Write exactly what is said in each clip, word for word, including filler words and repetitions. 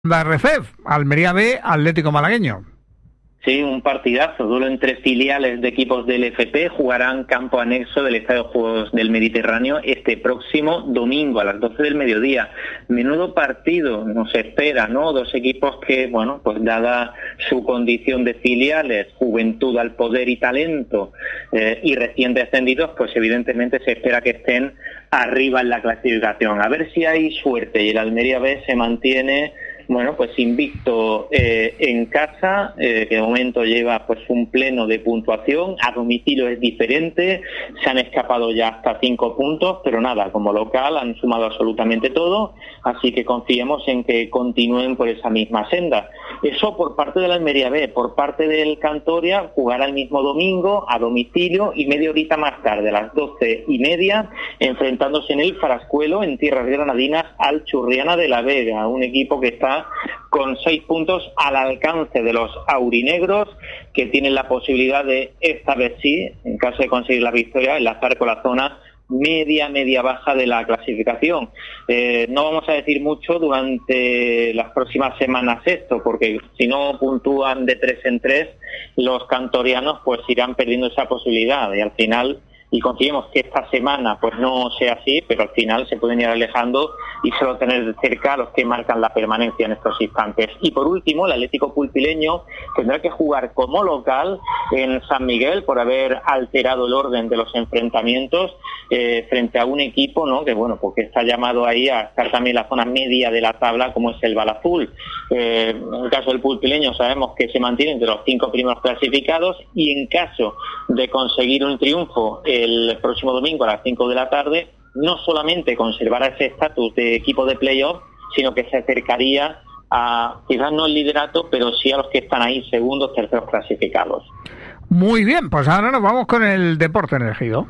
La R F E F, Almería B, Atlético Malagueño. Sí, un partidazo, duelo entre filiales de equipos del F P, jugarán campo anexo del Estadio de Juegos del Mediterráneo este próximo domingo a las doce del mediodía. Menudo partido nos espera, ¿no? Dos equipos que, bueno, pues dada su condición de filiales, juventud al poder y talento, eh, y recién descendidos, pues evidentemente se espera que estén arriba en la clasificación. A ver si hay suerte y el Almería B se mantiene, bueno, pues invicto eh, en casa, eh, que de momento lleva pues un pleno de puntuación. A domicilio es diferente, se han escapado ya hasta cinco puntos, pero nada, como local han sumado absolutamente todo, así que confiemos en que continúen por esa misma senda. Eso por parte de la Almería B. Por parte del Cantoria, jugará el mismo domingo a domicilio y media horita más tarde, a las doce y media, enfrentándose en el Farascuelo, en tierras granadinas, al Churriana de la Vega, un equipo que está con seis puntos al alcance de los aurinegros, que tienen la posibilidad de, esta vez sí, en caso de conseguir la victoria, enlazar con la zona media, media baja de la clasificación. Eh, no vamos a decir mucho durante las próximas semanas esto, porque si no puntúan de tres en tres, los cantorianos pues irán perdiendo esa posibilidad y al final, y confiemos que esta semana pues no sea así, pero al final se pueden ir alejando y solo tener de cerca a los que marcan la permanencia en estos instantes. Y por último, el Atlético Pulpileño tendrá que jugar como local en San Miguel por haber alterado el orden de los enfrentamientos eh, frente a un equipo, ¿no?, que bueno, porque está llamado ahí a estar también en la zona media de la tabla, como es el Balazul. Eh, en el caso del Pulpileño sabemos que se mantiene entre los cinco primeros clasificados y en caso de conseguir un triunfo eh, el próximo domingo a las cinco de la tarde, no solamente conservará ese estatus de equipo de playoff, sino que se acercaría a, quizás no el liderato, pero sí a los que están ahí segundos, terceros clasificados. Muy bien, pues ahora nos vamos con el deporte en elegido.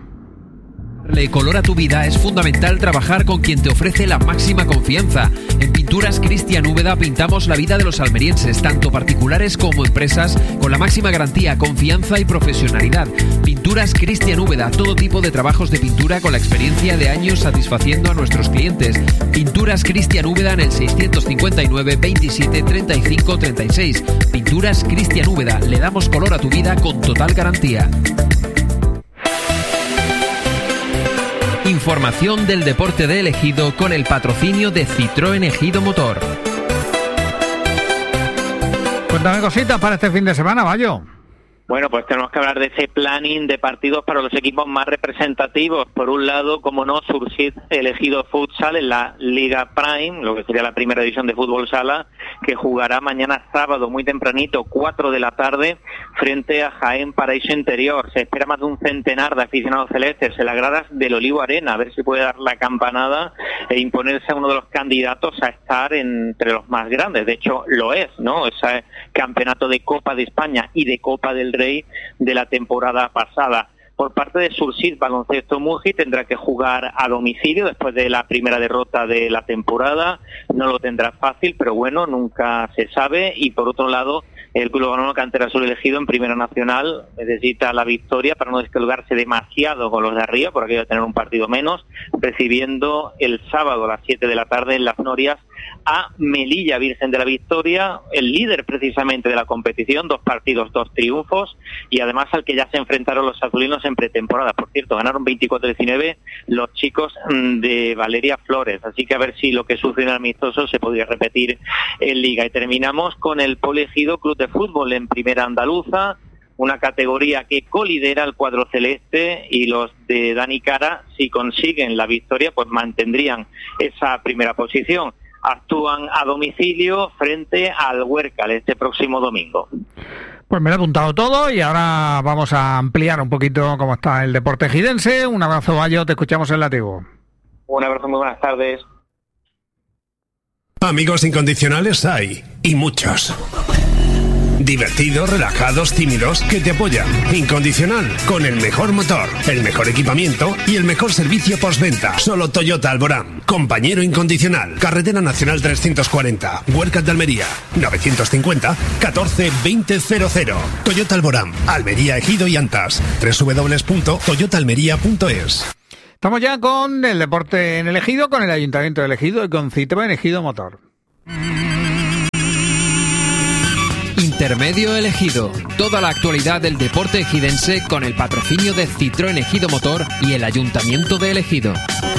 Le color a tu vida es fundamental trabajar con quien te ofrece la máxima confianza. En Pinturas Cristian Úbeda pintamos la vida de los almerienses, tanto particulares como empresas, con la máxima garantía, confianza y profesionalidad. Pinturas Cristian Úbeda, todo tipo de trabajos de pintura con la experiencia de años satisfaciendo a nuestros clientes. Pinturas Cristian Úbeda en el seiscientos cincuenta y nueve veintisiete treinta y cinco treinta y seis. Pinturas Cristian Úbeda, le damos color a tu vida con total garantía. Información del deporte de Ejido con el patrocinio de Citroën Ejido Motor. Cuéntame cositas para este fin de semana, Bayo. Bueno, pues tenemos que hablar de ese planning de partidos para los equipos más representativos. Por un lado, como no, Sursit elegido Futsal en la Liga Prime, lo que sería la primera división de fútbol sala, que jugará mañana sábado muy tempranito, cuatro de la tarde, frente a Jaén Paraíso Interior. Se espera más de un centenar de aficionados celestes en las gradas del Olivo Arena, a ver si puede dar la campanada e imponerse a uno de los candidatos a estar entre los más grandes. De hecho, lo es, ¿no? Ese campeonato de Copa de España y de Copa del Rey de la temporada pasada. Por parte de Sursit Baloncesto Muji tendrá que jugar a domicilio después de la primera derrota de la temporada. No lo tendrá fácil, pero bueno, nunca se sabe. Y por otro lado, el Club Balonmano Cantera Sur elegido en Primera Nacional necesita la victoria para no descolgarse demasiado con los de arriba, por aquello de tener un partido menos, recibiendo el sábado a las siete de la tarde en Las Norias a Melilla Virgen de la Victoria, el líder precisamente de la competición, dos partidos, dos triunfos, y además al que ya se enfrentaron los azulinos en pretemporada. Por cierto, ganaron veinticuatro a diecinueve los chicos de Valeria Flores, así que a ver si lo que sucede en el amistoso se podría repetir en Liga. Y terminamos con el Poliegido Club de Fútbol en Primera Andaluza, una categoría que colidera el cuadro celeste, y los de Dani Cara, si consiguen la victoria, pues mantendrían esa primera posición. Actúan a domicilio frente al Huércal este próximo domingo. Pues me lo he apuntado todo y ahora vamos a ampliar un poquito cómo está el deporte ejidense. Un abrazo, Bayo, te escuchamos en Látigo. Un abrazo, muy buenas tardes. Amigos incondicionales hay, y muchos. Divertidos, relajados, tímidos, que te apoyan. Incondicional, con el mejor motor, el mejor equipamiento y el mejor servicio postventa. Solo Toyota Alborán. Compañero incondicional. Carretera Nacional trescientos cuarenta. Huércal de Almería. novecientos cincuenta catorce veinte cero cero. Toyota Alborán. Almería, Ejido y Antas. doble u doble u doble u punto toyota almería punto es. Estamos ya con el deporte en el Ejido, con el Ayuntamiento del Ejido y con Citroën Ejido Motor. Intermedio Elegido. Toda la actualidad del deporte ejidense con el patrocinio de Citroën Ejido Motor y el Ayuntamiento de Ejido.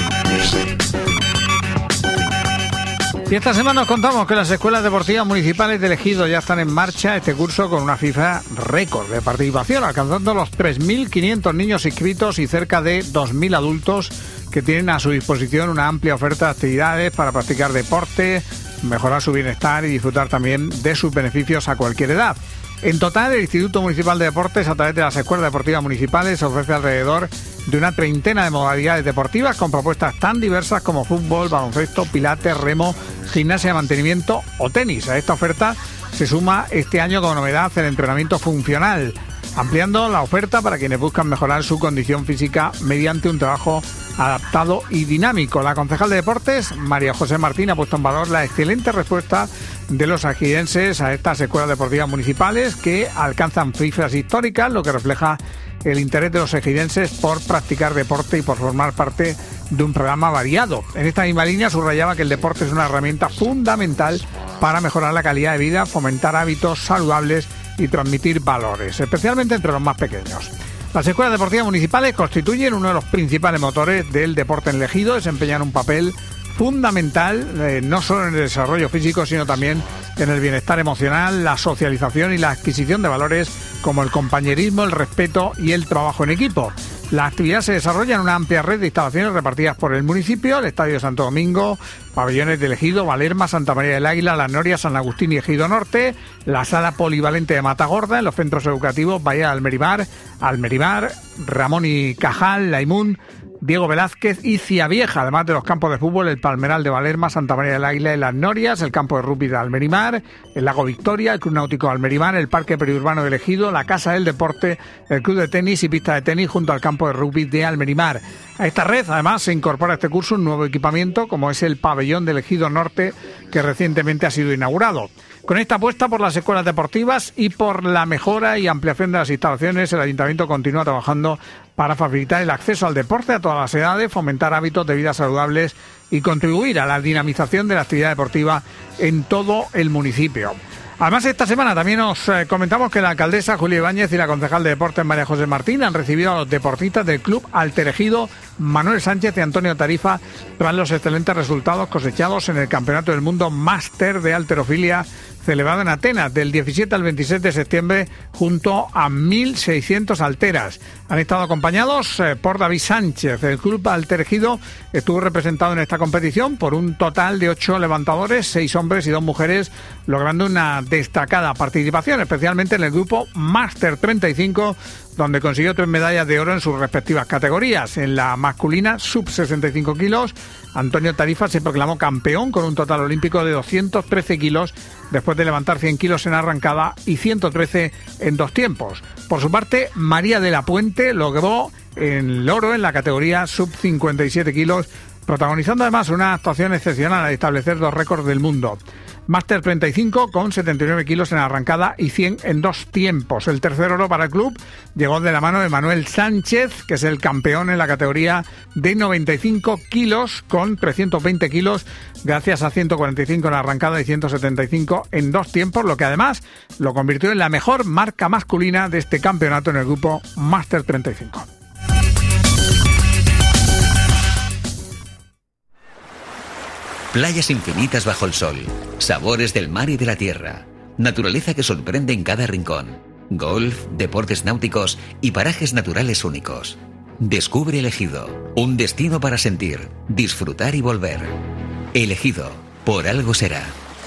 Y esta semana os contamos que las escuelas deportivas municipales de Ejido ya están en marcha este curso con una cifra récord de participación, alcanzando los tres mil quinientos niños inscritos y cerca de dos mil adultos que tienen a su disposición una amplia oferta de actividades para practicar deporte, mejorar su bienestar y disfrutar también de sus beneficios a cualquier edad. En total, el Instituto Municipal de Deportes, a través de las escuelas deportivas municipales, ofrece alrededor de una treintena de modalidades deportivas con propuestas tan diversas como fútbol, baloncesto, pilates, remo, gimnasia de mantenimiento o tenis. A esta oferta se suma este año como novedad el entrenamiento funcional, ampliando la oferta para quienes buscan mejorar su condición física mediante un trabajo adaptado y dinámico. La concejal de Deportes, María José Martín, ha puesto en valor la excelente respuesta de los ejidenses a estas escuelas deportivas municipales que alcanzan cifras históricas, lo que refleja el interés de los ejidenses por practicar deporte y por formar parte de un programa variado. En esta misma línea subrayaba que el deporte es una herramienta fundamental para mejorar la calidad de vida, fomentar hábitos saludables y transmitir valores, especialmente entre los más pequeños. Las escuelas deportivas municipales constituyen uno de los principales motores del deporte en el Ejido, desempeñan un papel fundamental eh, no solo en el desarrollo físico, sino también en el bienestar emocional, la socialización y la adquisición de valores como el compañerismo, el respeto y el trabajo en equipo. La actividad se desarrolla en una amplia red de instalaciones repartidas por el municipio, el Estadio de Santo Domingo, pabellones del Ejido, Valerma, Santa María del Águila, Las Norias, San Agustín y Ejido Norte, la sala polivalente de Matagorda, en los centros educativos Bahía de Almerimar, Almerimar, Ramón y Cajal, Laimún, Diego Velázquez y Ciavieja, además de los campos de fútbol, el Palmeral de Valerma, Santa María del Águila y Las Norias, el campo de rugby de Almerimar, el Lago Victoria, el Club Náutico de Almerimar, el Parque Periurbano del Ejido, la Casa del Deporte, el Club de Tenis y pista de tenis junto al campo de rugby de Almerimar. A esta red, además, se incorpora a este curso un nuevo equipamiento, como es el pabellón del Ejido Norte, que recientemente ha sido inaugurado. Con esta apuesta por las escuelas deportivas y por la mejora y ampliación de las instalaciones, el Ayuntamiento continúa trabajando para facilitar el acceso al deporte a todas las edades, fomentar hábitos de vida saludables y contribuir a la dinamización de la actividad deportiva en todo el municipio. Además, esta semana también os eh, comentamos que la alcaldesa Julia Ibáñez y la concejal de Deportes María José Martín han recibido a los deportistas del Club Alter Ejido Manuel Sánchez y Antonio Tarifa tras los excelentes resultados cosechados en el Campeonato del Mundo Máster de Halterofilia celebrado en Atenas del diecisiete al veintiséis de septiembre junto a mil seiscientos halteras. Han estado acompañados eh, por David Sánchez. El Club Alter Ejido estuvo representado en esta competición por un total de ocho levantadores, seis hombres y dos mujeres, logrando una destacada participación, especialmente en el grupo Máster treinta y cinco, donde consiguió tres medallas de oro en sus respectivas categorías. En la masculina, sub sesenta y cinco kilos, Antonio Tarifa se proclamó campeón con un total olímpico de doscientos trece kilos, después de levantar cien kilos en arrancada y ciento trece en dos tiempos. Por su parte, María de la Puente logró el oro en la categoría sub cincuenta y siete kilos, protagonizando además una actuación excepcional al establecer dos récords del mundo. Máster treinta y cinco con setenta y nueve kilos en arrancada y cien en dos tiempos. El tercer oro para el club llegó de la mano de Manuel Sánchez, que es el campeón en la categoría de noventa y cinco kilos con trescientos veinte kilos, gracias a ciento cuarenta y cinco en arrancada y ciento setenta y cinco en dos tiempos, lo que además lo convirtió en la mejor marca masculina de este campeonato en el grupo Máster treinta y cinco. Playas infinitas bajo el sol, sabores del mar y de la tierra, naturaleza que sorprende en cada rincón, golf, deportes náuticos y parajes naturales únicos. Descubre El Ejido, un destino para sentir, disfrutar y volver. El Ejido, por algo será.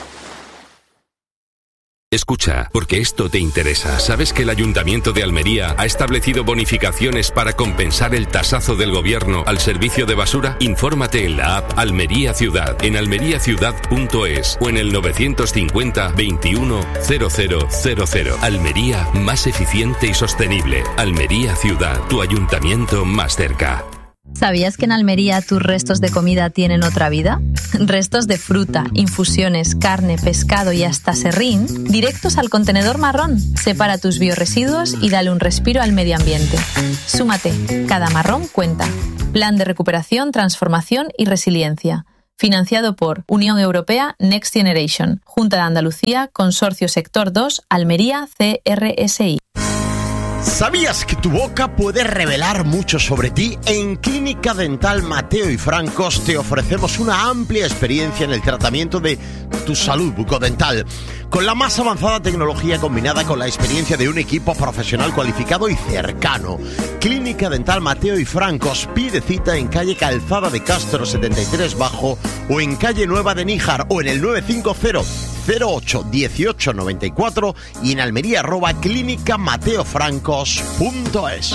Escucha, porque esto te interesa. ¿Sabes que el Ayuntamiento de Almería ha establecido bonificaciones para compensar el tasazo del gobierno al servicio de basura? Infórmate en la app Almería Ciudad, en almería ciudad punto es o en el novecientos cincuenta veintiuno cero cero cero cero. Almería, más eficiente y sostenible. Almería Ciudad, tu ayuntamiento más cerca. ¿Sabías que en Almería tus restos de comida tienen otra vida? Restos de fruta, infusiones, carne, pescado y hasta serrín, directos al contenedor marrón. Separa tus biorresiduos y dale un respiro al medio ambiente. Súmate, cada marrón cuenta. Plan de recuperación, transformación y resiliencia. Financiado por Unión Europea Next Generation, Junta de Andalucía, Consorcio Sector dos, Almería, C R S I. ¿Sabías que tu boca puede revelar mucho sobre ti? En Clínica Dental Mateo y Francos te ofrecemos una amplia experiencia en el tratamiento de tu salud bucodental, con la más avanzada tecnología combinada con la experiencia de un equipo profesional cualificado y cercano. Clínica Dental Mateo y Francos, pide cita en calle Calzada de Castro setenta y tres Bajo o en calle Nueva de Níjar o en el nueve cinco cero cero ocho dieciocho noventa y cuatro y en Almería arroba clínica mateo francos punto es.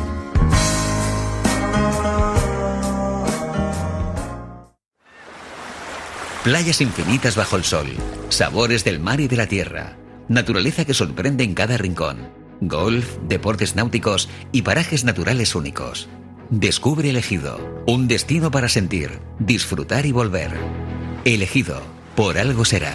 Playas infinitas bajo el sol, sabores del mar y de la tierra, naturaleza que sorprende en cada rincón, golf, deportes náuticos y parajes naturales únicos. Descubre El Ejido, un destino para sentir, disfrutar y volver. El Ejido, por algo será.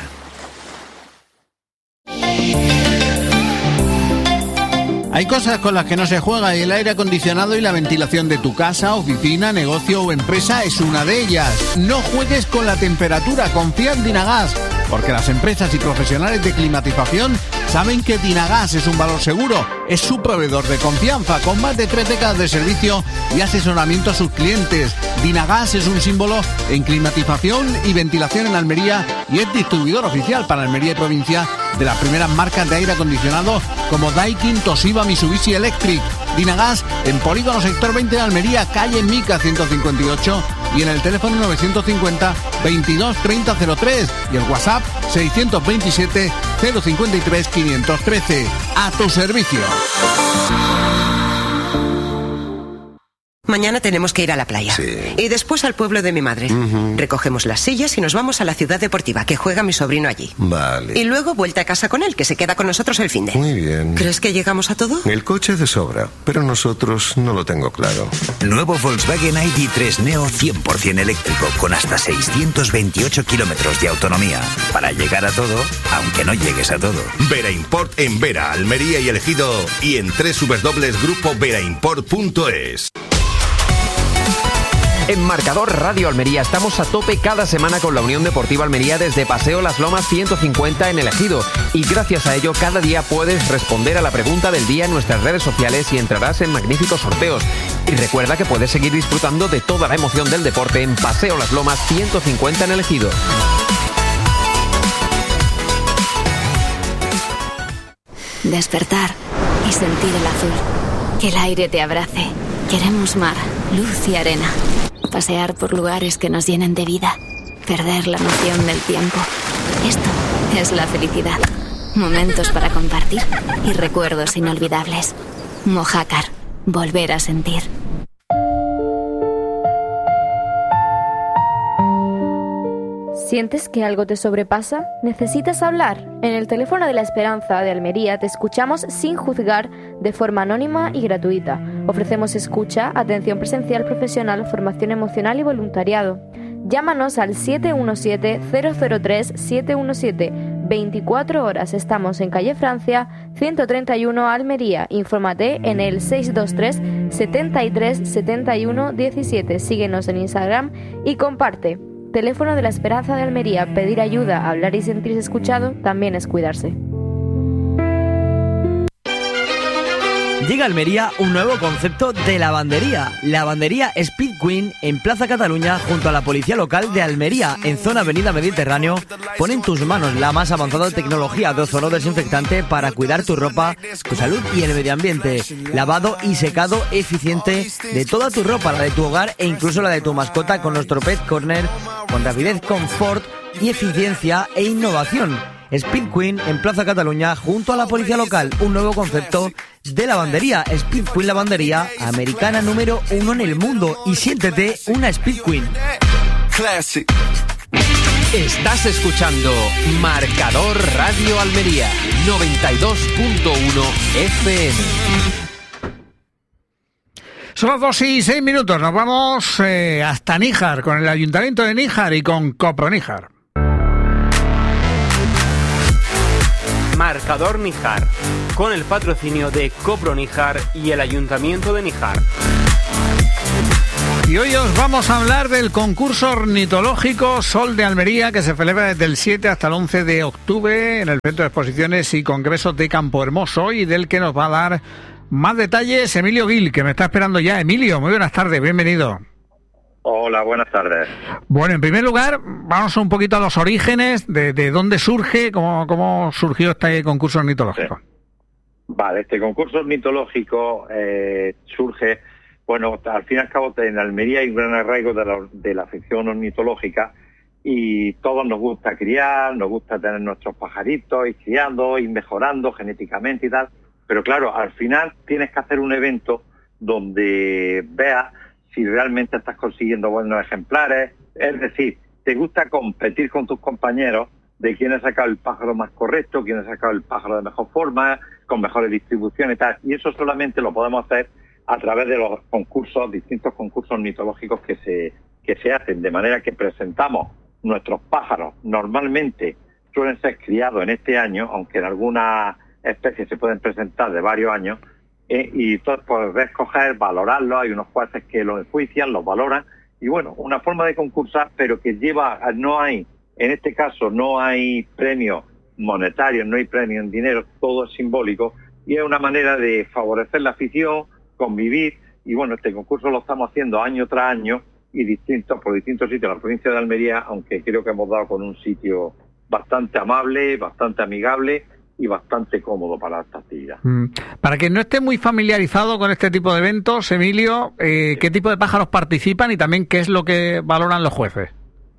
Hay cosas con las que no se juega y el aire acondicionado y la ventilación de tu casa, oficina, negocio o empresa es una de ellas. No juegues con la temperatura, confía en Dinagas, porque las empresas y profesionales de climatización saben que Dinagas es un valor seguro, es su proveedor de confianza, con más de tres décadas de servicio y asesoramiento a sus clientes. Dinagas es un símbolo en climatización y ventilación en Almería y es distribuidor oficial para Almería y provincia de las primeras marcas de aire acondicionado como Daikin, Toshiba, Mitsubishi Electric. Dinagas en Polígono Sector veinte de Almería, calle Mica ciento cincuenta y ocho y en el teléfono novecientos cincuenta veintidós treinta cero tres y el WhatsApp seiscientos veintisiete cero cincuenta y tres quinientos trece. A tu servicio. Mañana tenemos que ir a la playa. Sí. Y después al pueblo de mi madre. Uh-huh. Recogemos las sillas y nos vamos a la ciudad deportiva, que juega mi sobrino allí. Vale. Y luego vuelta a casa con él, que se queda con nosotros el finde. Muy bien. ¿Crees que llegamos a todo? El coche de sobra, pero nosotros no lo tengo claro. Nuevo Volkswagen I D tres Neo cien por ciento eléctrico, con hasta seiscientos veintiocho kilómetros de autonomía. Para llegar a todo, aunque no llegues a todo. Vera Import en Vera, Almería y El Ejido y en doble u doble u doble u punto grupo vera import punto es. En Marcador Radio Almería estamos a tope cada semana con la Unión Deportiva Almería desde Paseo Las Lomas ciento cincuenta en El Ejido. Y gracias a ello cada día puedes responder a la pregunta del día en nuestras redes sociales y entrarás en magníficos sorteos. Y recuerda que puedes seguir disfrutando de toda la emoción del deporte en Paseo Las Lomas ciento cincuenta en El Ejido. Despertar y sentir el azul. Que el aire te abrace. Queremos mar, luz y arena. Pasear por lugares que nos llenen de vida. Perder la noción del tiempo. Esto es la felicidad. Momentos para compartir y recuerdos inolvidables. Mojácar. Volver a sentir. ¿Sientes que algo te sobrepasa? ¿Necesitas hablar? En el teléfono de la Esperanza de Almería te escuchamos sin juzgar, de forma anónima y gratuita. Ofrecemos escucha, atención presencial profesional, formación emocional y voluntariado. Llámanos al siete uno siete cero cero tres siete uno siete. veinticuatro horas. Estamos en calle Francia, ciento treinta y uno Almería. Infórmate en el seis dos tres setenta y tres setenta y uno diecisiete. Síguenos en Instagram y comparte. Teléfono de la Esperanza de Almería. Pedir ayuda, hablar y sentirse escuchado también es cuidarse. Llega a Almería un nuevo concepto de lavandería. Lavandería Speed Queen en Plaza Cataluña junto a la Policía Local de Almería, en zona Avenida Mediterráneo. Pon en tus manos la más avanzada tecnología de ozono desinfectante para cuidar tu ropa, tu salud y el medio ambiente. Lavado y secado eficiente de toda tu ropa, la de tu hogar e incluso la de tu mascota, con nuestro Pet Corner, con rapidez, confort y eficiencia e innovación. Speed Queen en Plaza Cataluña junto a la Policía Local, un nuevo concepto de lavandería. Speed Queen Lavandería, americana número uno en el mundo, y siéntete una Speed Queen. Estás escuchando Marcador Radio Almería noventa y dos punto uno F M. Son las dos y seis minutos, nos vamos eh, hasta Níjar, con el Ayuntamiento de Níjar y con Coproníjar. Marcador Níjar, con el patrocinio de Coproníjar y el Ayuntamiento de Níjar. Y hoy os vamos a hablar del concurso ornitológico Sol de Almería, que se celebra desde el siete hasta el once de octubre en el Centro de Exposiciones y Congresos de Campo Hermoso, y del que nos va a dar más detalles Emilio Gil, que me está esperando ya. Emilio, muy buenas tardes, bienvenido. Hola, buenas tardes. Bueno, en primer lugar, vamos un poquito a los orígenes, de, de dónde surge, cómo, cómo surgió este concurso ornitológico. Sí. Vale, este concurso ornitológico eh, surge, bueno, al fin y al cabo en Almería hay un gran arraigo de la, de la afición ornitológica, y todos nos gusta criar, nos gusta tener nuestros pajaritos, ir criando, ir mejorando genéticamente y tal, pero claro, al final tienes que hacer un evento donde veas si realmente estás consiguiendo buenos ejemplares, es decir, te gusta competir con tus compañeros de quién ha sacado el pájaro más correcto, quién ha sacado el pájaro de mejor forma, con mejores distribuciones y tal, y eso solamente lo podemos hacer a través de los concursos, distintos concursos ornitológicos que se, que se hacen, de manera que presentamos nuestros pájaros. Normalmente suelen ser criados en este año, aunque en algunas especies se pueden presentar de varios años, Eh, y entonces pues escoger, valorarlo, hay unos jueces que los enjuician, los valoran, y bueno, una forma de concursar, pero que lleva, no hay, en este caso no hay premios monetarios, no hay premios en dinero, todo es simbólico, y es una manera de favorecer la afición, convivir, y bueno, este concurso lo estamos haciendo año tras año, y distintos, por distintos sitios de la provincia de Almería, aunque creo que hemos dado con un sitio bastante amable, bastante amigable, y bastante cómodo para esta actividad. Mm. Para quien no esté muy familiarizado con este tipo de eventos, Emilio, eh, ¿qué tipo de pájaros participan y también qué es lo que valoran los jueces?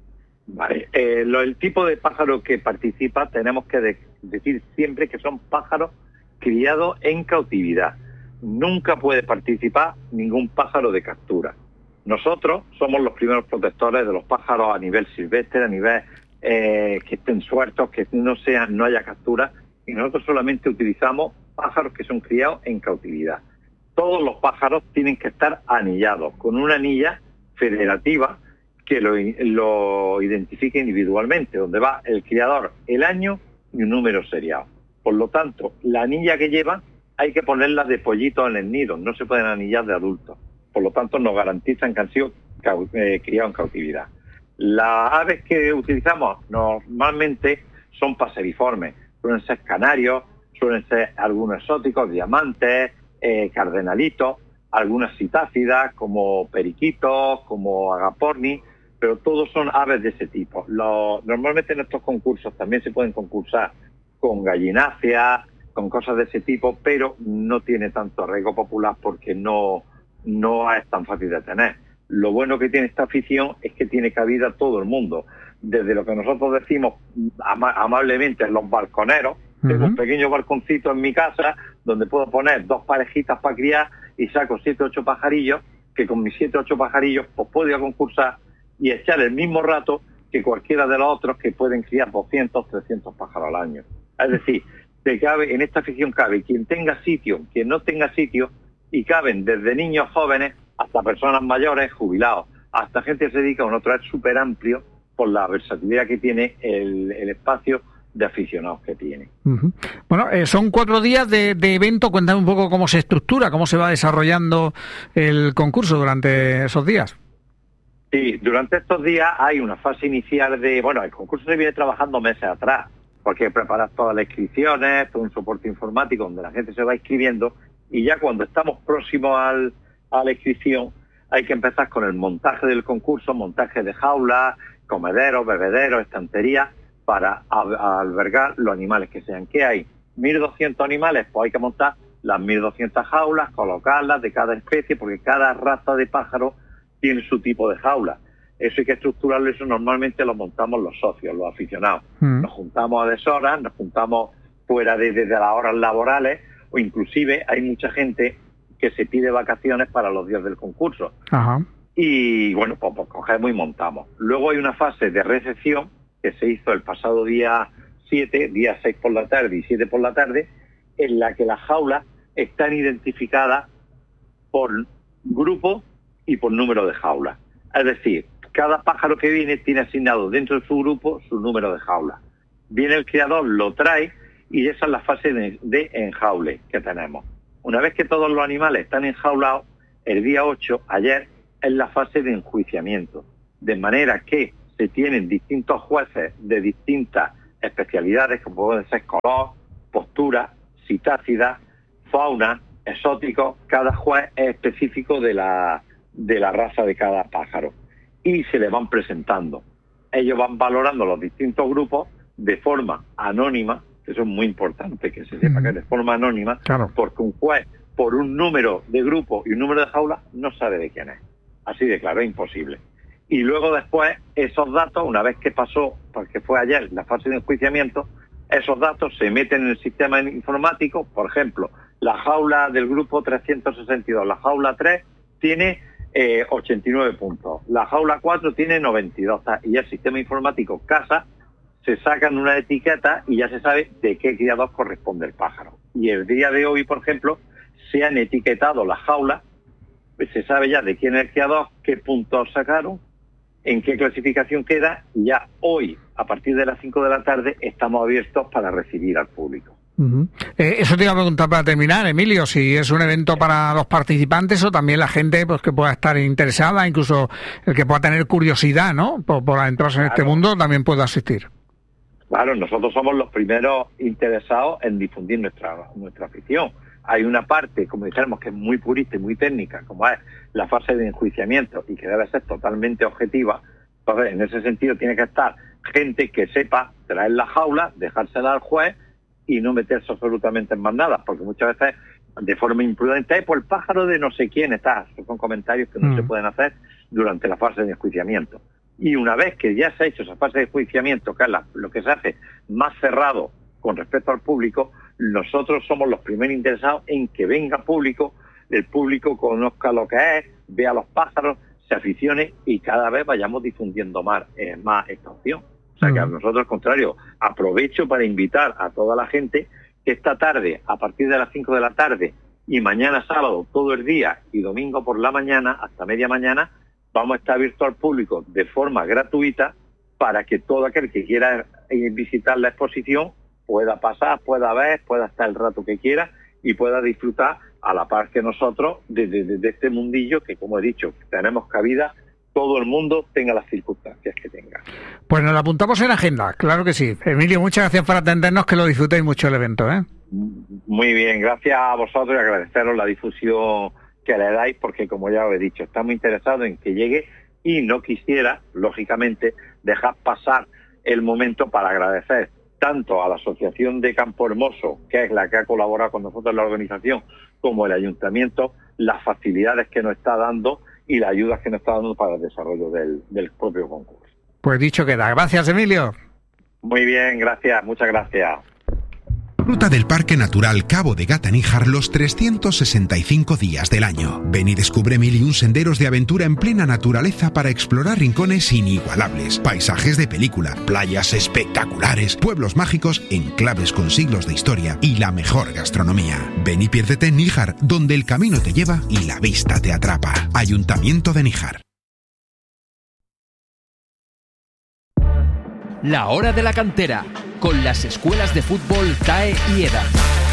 Vale, eh, lo, el tipo de pájaro que participa tenemos que de, decir siempre que son pájaros criados en cautividad. Nunca puede participar ningún pájaro de captura. Nosotros somos los primeros protectores de los pájaros a nivel silvestre, a nivel eh, que estén sueltos, que no sean, no haya captura, y nosotros solamente utilizamos pájaros que son criados en cautividad. Todos los pájaros tienen que estar anillados, con una anilla federativa que lo, lo identifique individualmente, donde va el criador, el año y un número serial. Por lo tanto, la anilla que llevan hay que ponerla de pollito en el nido, no se pueden anillar de adultos. Por lo tanto, nos garantizan que han sido eh, criados en cautividad. Las aves que utilizamos normalmente son paseriformes, suelen ser canarios, suelen ser algunos exóticos, diamantes, eh, cardenalitos, algunas citácidas como periquitos, como agapornis, pero todos son aves de ese tipo. Los, normalmente en estos concursos también se pueden concursar con gallináceas, con cosas de ese tipo, pero no tiene tanto arraigo popular porque no, no es tan fácil de tener. Lo bueno que tiene esta afición es que tiene cabida todo el mundo. Desde lo que nosotros decimos ama amablemente los balconeros, uh-huh. Tengo un pequeño balconcito en mi casa donde puedo poner dos parejitas para criar y saco siete o ocho pajarillos, que con mis siete o ocho pajarillos pues puedo ir a concursar y echar el mismo rato que cualquiera de los otros que pueden criar doscientos, trescientos pájaros al año. Es decir, te cabe, en esta afición cabe quien tenga sitio, quien no tenga sitio, y caben desde niños jóvenes hasta personas mayores, jubilados, hasta gente que se dedica a un otro, es súper amplio por la versatilidad que tiene el, el espacio de aficionados que tiene. Uh-huh. Bueno, eh, son cuatro días de, de evento. Cuéntame un poco cómo se estructura, cómo se va desarrollando el concurso durante esos días. Sí, durante estos días hay una fase inicial de... Bueno, el concurso se viene trabajando meses atrás, porque hay que preparar todas las inscripciones, todo un soporte informático donde la gente se va inscribiendo, y ya cuando estamos próximos al, a la inscripción hay que empezar con el montaje del concurso, montaje de jaulas, comederos, bebederos, estanterías, para a, albergar los animales que sean. ¿Qué hay? mil doscientos animales, pues hay que montar las mil doscientas jaulas, colocarlas de cada especie, porque cada raza de pájaro tiene su tipo de jaula. Eso hay que estructurarlo, eso normalmente lo montamos los socios, los aficionados. Mm. Nos juntamos a deshoras, nos juntamos fuera de, de, de las horas laborales, o inclusive hay mucha gente que se pide vacaciones para los días del concurso. Ajá. Y bueno, pues, pues cogemos y montamos. Luego hay una fase de recepción que se hizo el pasado día siete, día seis por la tarde y siete por la tarde, en la que las jaulas están identificadas por grupo y por número de jaulas. Es decir, cada pájaro que viene tiene asignado dentro de su grupo su número de jaulas. Viene el criador, lo trae, y esa es la fase de, de enjaule que tenemos. Una vez que todos los animales están enjaulados, el día ocho, ayer, es la fase de enjuiciamiento, de manera que se tienen distintos jueces de distintas especialidades, como pueden ser color, postura, citácida, fauna, exóticos. Cada juez es específico de la, de la raza de cada pájaro y se le van presentando. Ellos van valorando los distintos grupos de forma anónima, que eso es muy importante que se sepa mm. que es de forma anónima, claro. porque un juez, por un número de grupo y un número de jaula, no sabe de quién es. Así de claro, es imposible. Y luego después, esos datos, una vez que pasó, porque fue ayer la fase de enjuiciamiento, esos datos se meten en el sistema informático. Por ejemplo, la jaula del grupo trescientos sesenta y dos, la jaula tres tiene eh, ochenta y nueve puntos, la jaula cuatro tiene noventa y dos, y el sistema informático casa, se sacan una etiqueta y ya se sabe de qué criador corresponde el pájaro. Y el día de hoy, por ejemplo, se han etiquetado las jaulas, se sabe ya de quién es el criador, qué puntos sacaron, en qué clasificación queda, y ya hoy, a partir de las cinco de la tarde, estamos abiertos para recibir al público. Uh-huh. Eh, eso te iba a preguntar para terminar, Emilio, si es un evento para los participantes o también la gente pues que pueda estar interesada, incluso el que pueda tener curiosidad, ¿no? Por, por adentrarse claro. en este mundo, también puede asistir. Claro, nosotros somos los primeros interesados en difundir nuestra, nuestra afición. Hay una parte, como dijéramos, que es muy purista y muy técnica, como es la fase de enjuiciamiento y que debe ser totalmente objetiva. Entonces, en ese sentido, tiene que estar gente que sepa traer la jaula, dejársela al juez y no meterse absolutamente en más nada, porque muchas veces, de forma imprudente, ¡ay, pues el pájaro de no sé quién está! Esos son comentarios que no mm. se pueden hacer durante la fase de enjuiciamiento. Y una vez que ya se ha hecho esa fase de enjuiciamiento, que es la, lo que se hace más cerrado con respecto al público, nosotros somos los primeros interesados en que venga público, el público conozca lo que es, vea los pájaros, se aficione y cada vez vayamos difundiendo más, eh, más esta opción. O sea que a nosotros, al contrario, aprovecho para invitar a toda la gente que esta tarde, a partir de las cinco de la tarde y mañana sábado todo el día y domingo por la mañana hasta media mañana, vamos a estar abiertos al público de forma gratuita para que todo aquel que quiera visitar la exposición pueda pasar, pueda ver, pueda estar el rato que quiera y pueda disfrutar a la par que nosotros de, de, de este mundillo que, como he dicho, tenemos cabida, todo el mundo tenga las circunstancias que tenga. Pues nos lo apuntamos en agenda, claro que sí. Emilio, muchas gracias por atendernos, que lo disfrutéis mucho el evento, ¿eh? Muy bien, gracias a vosotros y agradeceros la difusión que le dais, porque como ya os he dicho, estamos interesados en que llegue y no quisiera, lógicamente, dejar pasar el momento para agradecer tanto a la Asociación de Campo Hermoso, que es la que ha colaborado con nosotros en la organización, como el Ayuntamiento, las facilidades que nos está dando y las ayudas que nos está dando para el desarrollo del, del propio concurso. Pues dicho queda. Gracias, Emilio. Muy bien, gracias, muchas gracias. Disfruta del Parque Natural Cabo de Gata-Níjar los trescientos sesenta y cinco días del año. Ven y descubre mil y un senderos de aventura en plena naturaleza para explorar rincones inigualables, paisajes de película, playas espectaculares, pueblos mágicos, enclaves con siglos de historia y la mejor gastronomía. Ven y piérdete en Níjar, donde el camino te lleva y la vista te atrapa. Ayuntamiento de Níjar. La hora de la cantera, con las escuelas de fútbol T A E y EDA.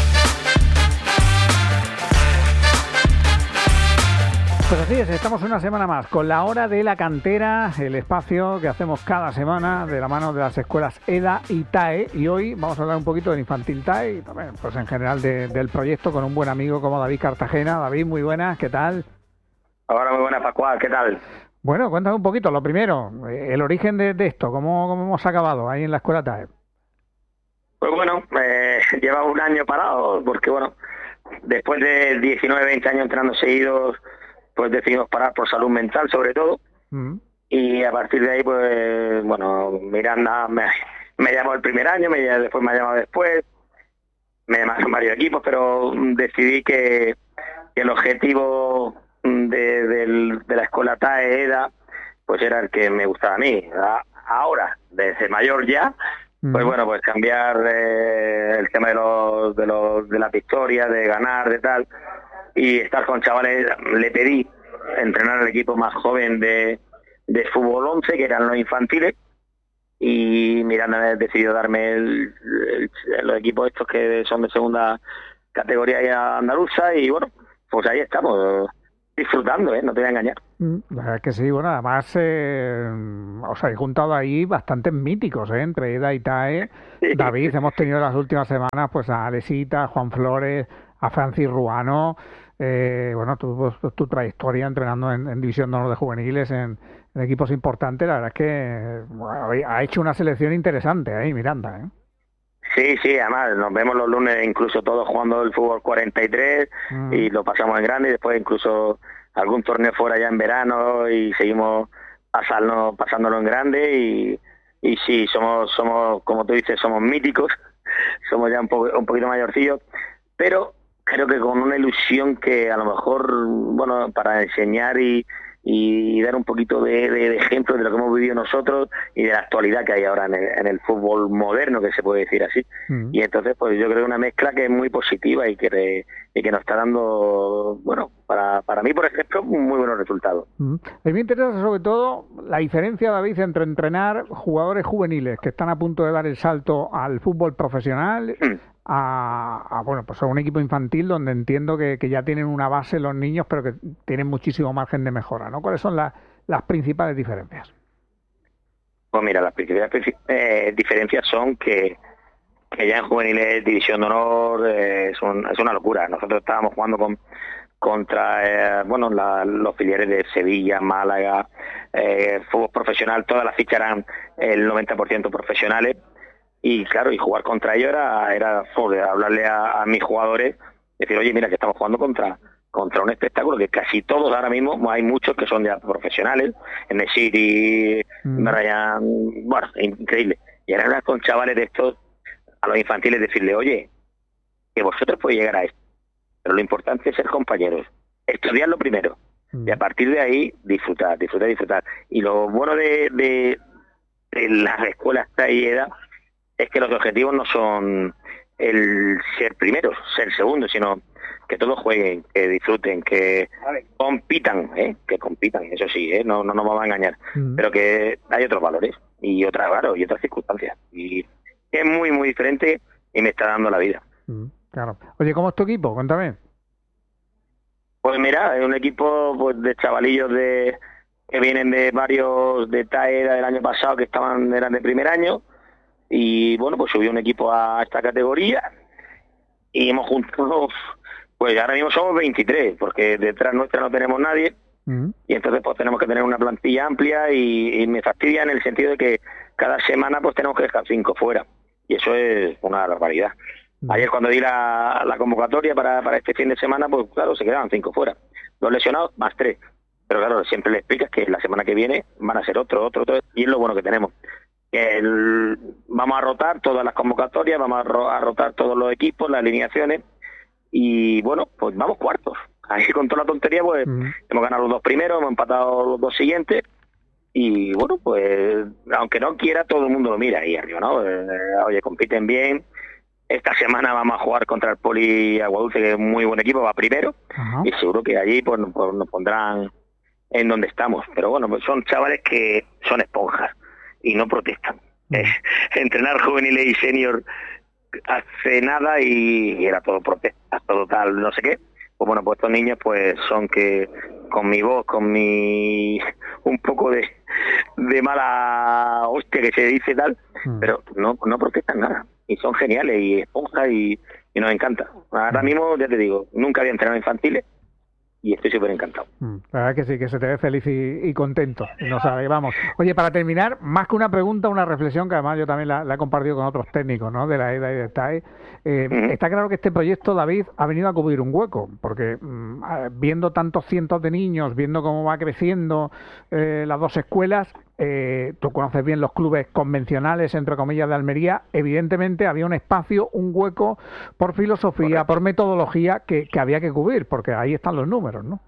Pues así es, estamos una semana más con la hora de la cantera, el espacio que hacemos cada semana de la mano de las escuelas EDA y T A E, y hoy vamos a hablar un poquito del infantil T A E y también pues en general de, del proyecto con un buen amigo como David Cartagena. David, muy buenas, ¿qué tal? Ahora muy buenas, Pascual, ¿qué tal? Bueno, cuéntame un poquito, lo primero, el origen de, de esto, ¿cómo, cómo hemos acabado ahí en la escuela T A E? Pues bueno, eh, lleva un año parado, porque bueno, después de diecinueve, veinte años entrenando seguidos, pues decidimos parar por salud mental sobre todo, mm. y a partir de ahí, pues bueno, Miranda me, me llamó el primer año, me, después me ha llamado después, me llamaron varios equipos, pero decidí que, que el objetivo de, de, de la escuela T A E EDA pues era el que me gustaba a mí. Ahora, desde mayor ya, pues bueno, pues cambiar eh, el tema de los, de los de las victorias, de ganar, de tal, y estar con chavales. Le pedí entrenar al equipo más joven de, de fútbol once, que eran los infantiles, y Miranda decidió darme el, el, los equipos estos que son de segunda categoría andaluza, y bueno, pues ahí estamos. disfrutando, ¿eh? No te voy a engañar. La verdad es que sí, bueno, además eh, os habéis juntado ahí bastantes míticos, ¿eh? Entre Eda y Tae. Sí. David, hemos tenido las últimas semanas pues a Alesita, a Juan Flores, a Francis Ruano. Eh, bueno, tu, tu, tu trayectoria entrenando en, en División de Honor de Juveniles, en, en equipos importantes, la verdad es que bueno, ha hecho una selección interesante ahí, Miranda, ¿eh? Sí, sí, además nos vemos los lunes incluso todos jugando el fútbol cuarenta y tres mm. y lo pasamos en grande y después incluso algún torneo fuera ya en verano y seguimos pasarnos, pasándolo en grande y, y sí, somos, somos, como tú dices, somos míticos, somos ya un, po- un poquito mayorcillos, pero creo que con una ilusión que a lo mejor, bueno, para enseñar y, y dar un poquito de, de, de ejemplo de lo que hemos vivido nosotros y de la actualidad que hay ahora en el, en el fútbol moderno, que se puede decir así. Mm. Y entonces, pues yo creo que una mezcla que es muy positiva y que, y que nos está dando, bueno, para, para mí, por ejemplo, muy buenos resultados. Mm. A mí me interesa sobre todo la diferencia, David, entre entrenar jugadores juveniles que están a punto de dar el salto al fútbol profesional mm. A, a bueno pues a un equipo infantil donde entiendo que, que ya tienen una base los niños pero que tienen muchísimo margen de mejora, ¿no? ¿Cuáles son la, las principales diferencias? Pues mira, las principales eh, diferencias son que, que ya en juveniles División de Honor eh, es, un, es una locura. Nosotros estábamos jugando con contra eh, bueno la, los filiales de Sevilla, Málaga, eh, fútbol profesional, todas las fichas eran el noventa por ciento profesionales. Y claro, y jugar contra ellos era, era joder, hablarle a, a mis jugadores, decir, oye, mira, que estamos jugando contra contra un espectáculo que casi todos ahora mismo, hay muchos que son ya profesionales, en el City, mm. Ryan, bueno, increíble. Y ahora hablar con chavales de estos, a los infantiles, decirle, oye, que vosotros podéis llegar a esto, pero lo importante es ser compañeros, estudiar lo primero, mm. y a partir de ahí disfrutar, disfrutar, disfrutar. Y lo bueno de, de, de las escuelas Taeda es que los objetivos no son el ser primeros, ser segundos, sino que todos jueguen, que disfruten, que compitan, ¿eh? que compitan, eso sí, ¿eh? no, no nos vamos a engañar, mm. pero que hay otros valores y otras, claro, y otras circunstancias. Y es muy, muy diferente y me está dando la vida. Mm, claro. Oye, ¿cómo es tu equipo? Cuéntame. Pues mira, es un equipo pues de chavalillos de que vienen de varios de Taera del año pasado que estaban eran de primer año. Y bueno, pues subió un equipo a esta categoría y hemos juntado, pues ahora mismo somos veintitrés, porque detrás nuestra no tenemos nadie, mm. y entonces pues tenemos que tener una plantilla amplia y, y me fastidia en el sentido de que cada semana pues tenemos que dejar cinco fuera, y eso es una barbaridad. Mm. Ayer cuando di la, la convocatoria para, para este fin de semana, pues claro, se quedaban cinco fuera, dos lesionados más tres, pero claro, siempre le explicas que la semana que viene van a ser otro, otro, otro, y es lo bueno que tenemos. El, vamos a rotar todas las convocatorias, vamos a, ro, a rotar todos los equipos, las alineaciones y bueno, pues vamos cuartos. Ahí con toda la tontería pues mm. hemos ganado los dos primeros, hemos empatado los dos siguientes y bueno, pues aunque no quiera todo el mundo lo mira ahí arriba, ¿no? Eh, oye, compiten bien. Esta semana vamos a jugar contra el Poli Aguadulce, que es un muy buen equipo, va primero. Ajá. Y seguro que allí pues, pues nos pondrán en donde estamos. Pero bueno, pues son chavales que son esponjas y no protestan. Mm. Eh, entrenar juveniles y senior hace nada y, y era todo protesta, todo tal, no sé qué. Pues bueno, pues estos niños pues son que con mi voz, con mi un poco de, de mala hostia que se dice tal, mm. pero no, no protestan nada. Y son geniales y esponjas y, y nos encanta. Ahora mismo, ya te digo, nunca había entrenado infantiles y estoy súper encantado. Mm, la verdad que sí, que se te ve feliz y, y contento. Nos alegramos. Oye, para terminar, más que una pregunta, una reflexión que además yo también la, la he compartido con otros técnicos, ¿no? De la E D A y de TAE. Eh, uh-huh. Está claro que este proyecto, David, ha venido a cubrir un hueco, porque mmm, viendo tantos cientos de niños, viendo cómo va creciendo eh, las dos escuelas, eh, tú conoces bien los clubes convencionales, entre comillas, de Almería, evidentemente había un espacio, un hueco por filosofía, Correcto. por metodología que, que había que cubrir, porque ahí están los números, ¿no?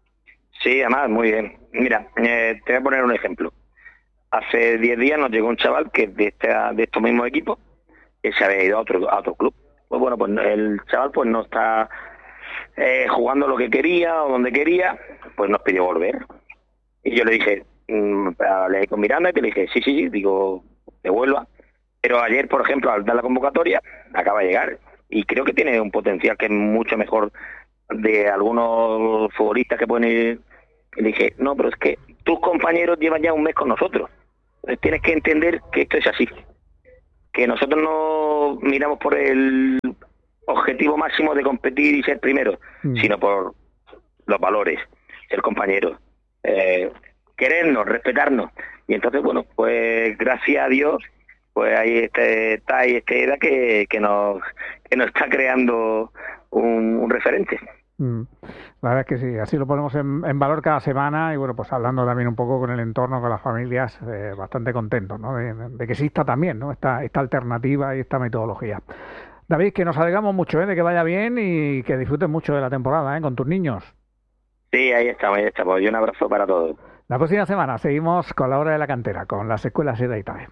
Sí, además, muy bien. Mira, eh, te voy a poner un ejemplo. Hace diez días nos llegó un chaval que de, este, de estos mismos equipos que se había ido a otro, a otro club. Pues bueno, pues el chaval pues no está eh, jugando lo que quería o donde quería, pues nos pidió volver. Y yo le dije, mmm, hablé con Miranda y te le dije, sí, sí, sí, digo, devuelva. Pero ayer, por ejemplo, al dar la convocatoria, acaba de llegar. Y creo que tiene un potencial que es mucho mejor de algunos futbolistas que pueden ir, y dije, no, pero es que tus compañeros llevan ya un mes con nosotros. Entonces tienes que entender que esto es así. Que nosotros no miramos por el objetivo máximo de competir y ser primero, mm. sino por los valores, ser compañeros, eh, querernos, respetarnos. Y entonces, bueno, pues gracias a Dios, pues ahí este, está ahí este EDA que, que, nos, que nos está creando un, un referente. Mm. La verdad es que sí, así lo ponemos en, en valor cada semana y bueno, pues hablando también un poco con el entorno, con las familias, eh, bastante contentos, ¿no? De, de que exista también, ¿no? Esta, esta alternativa y esta metodología. David, que nos alegramos mucho, ¿eh? De que vaya bien y que disfrutes mucho de la temporada, ¿eh? Con tus niños. Sí, ahí estamos, ahí estamos. Y un abrazo para todos. La próxima semana seguimos con la hora de la cantera, con las escuelas EDA y TAE.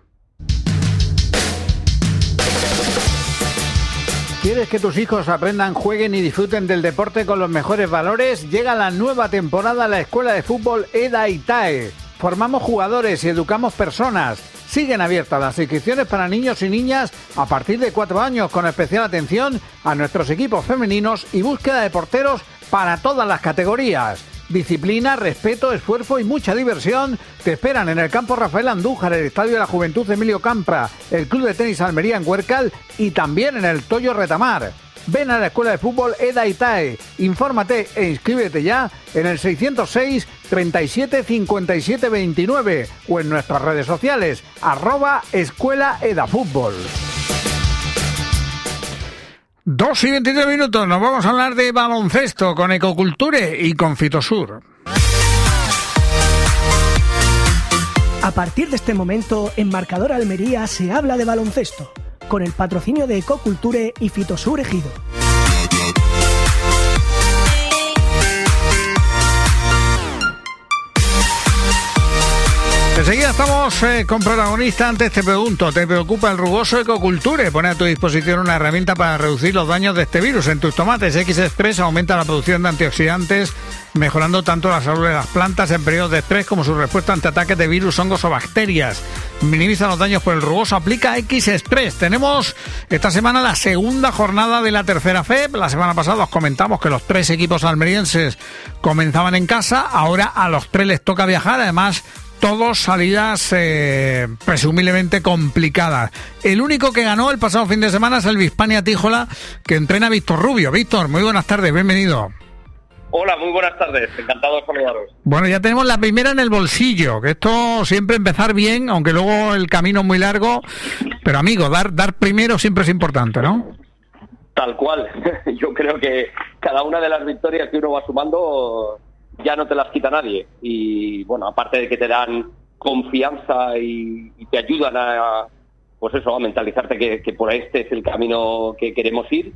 ¿Quieres que tus hijos aprendan, jueguen y disfruten del deporte con los mejores valores? Llega la nueva temporada a la Escuela de Fútbol EDA y TAE. Formamos jugadores y educamos personas. Siguen abiertas las inscripciones para niños y niñas a partir de cuatro años, con especial atención a nuestros equipos femeninos y búsqueda de porteros para todas las categorías. Disciplina, respeto, esfuerzo y mucha diversión te esperan en el campo Rafael Andújar, el Estadio de la Juventud Emilio Campra, el Club de Tenis Almería en Huércal y también en el Toyo Retamar. Ven a la Escuela de Fútbol EDA y TAE. Infórmate e inscríbete ya en el seiscientos seis, treinta y siete, cincuenta y siete, veintinueve o en nuestras redes sociales, arroba Escuela EDA Fútbol. Dos y veintitrés minutos, nos vamos a hablar de baloncesto con Ecoculture y con Fitosur. A partir de este momento, en Marcador Almería se habla de baloncesto, con el patrocinio de Ecoculture y Fitosur Ejido. Enseguida estamos eh, con protagonista. Antes te pregunto, ¿te preocupa el rugoso Ecoculture? Pone a tu disposición una herramienta para reducir los daños de este virus. En tus tomates X-Express aumenta la producción de antioxidantes, mejorando tanto la salud de las plantas en periodos de estrés como su respuesta ante ataques de virus, hongos o bacterias. Minimiza los daños por el rugoso. Aplica X-Express. Tenemos esta semana la segunda jornada de la tercera F E P. La semana pasada os comentamos que los tres equipos almerienses comenzaban en casa. Ahora a los tres les toca viajar. Además, todos salidas eh, presumiblemente complicadas. El único que ganó el pasado fin de semana es el Bispania Tíjola, que entrena a Víctor Rubio. Víctor, muy buenas tardes, bienvenido. Hola, muy buenas tardes, encantado de saludaros. Bueno, ya tenemos la primera en el bolsillo, que esto siempre empezar bien, aunque luego el camino es muy largo, pero amigo, dar, dar primero siempre es importante, ¿no? Tal cual, yo creo que cada una de las victorias que uno va sumando ya no te las quita nadie, y bueno, aparte de que te dan confianza y, y te ayudan a, pues eso, a mentalizarte que, que por este es el camino que queremos ir.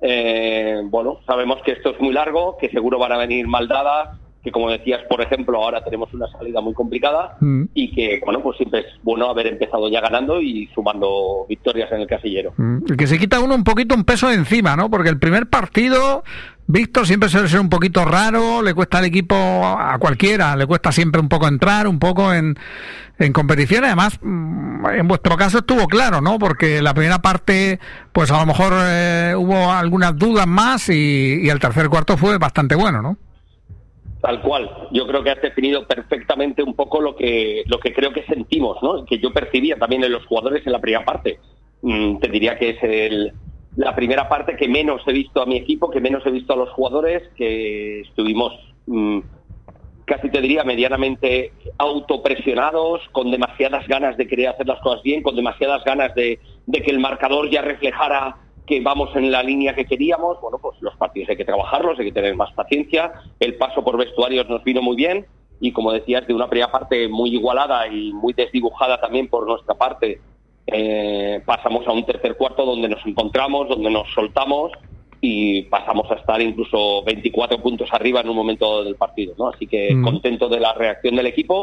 Eh, bueno, sabemos que esto es muy largo, que seguro van a venir mal dadas, que como decías, por ejemplo, ahora tenemos una salida muy complicada mm. y que, bueno, pues siempre es bueno haber empezado ya ganando y sumando victorias en el casillero. Mm. Que se quita uno un poquito un peso de encima, ¿no? Porque el primer partido, Víctor, siempre suele ser un poquito raro, le cuesta al equipo, a cualquiera, le cuesta siempre un poco entrar, un poco en, en competición. Además, en vuestro caso estuvo claro, ¿no? Porque la primera parte, pues a lo mejor eh, hubo algunas dudas más y, y el tercer cuarto fue bastante bueno, ¿no? Tal cual. Yo creo que has definido perfectamente un poco lo que lo que creo que sentimos, ¿no? Que yo percibía también en los jugadores en la primera parte. Mm, te diría que es el, la primera parte que menos he visto a mi equipo, que menos he visto a los jugadores, que estuvimos mm, casi te diría medianamente autopresionados, con demasiadas ganas de querer hacer las cosas bien, con demasiadas ganas de, de que el marcador ya reflejara que vamos en la línea que queríamos. Bueno, pues los partidos hay que trabajarlos, hay que tener más paciencia. El paso por vestuarios nos vino muy bien y, como decías, de una primera parte muy igualada y muy desdibujada también por nuestra parte, eh, pasamos a un tercer cuarto donde nos encontramos, donde nos soltamos y pasamos a estar incluso veinticuatro puntos arriba en un momento del partido, ¿no? Así que mm. contento de la reacción del equipo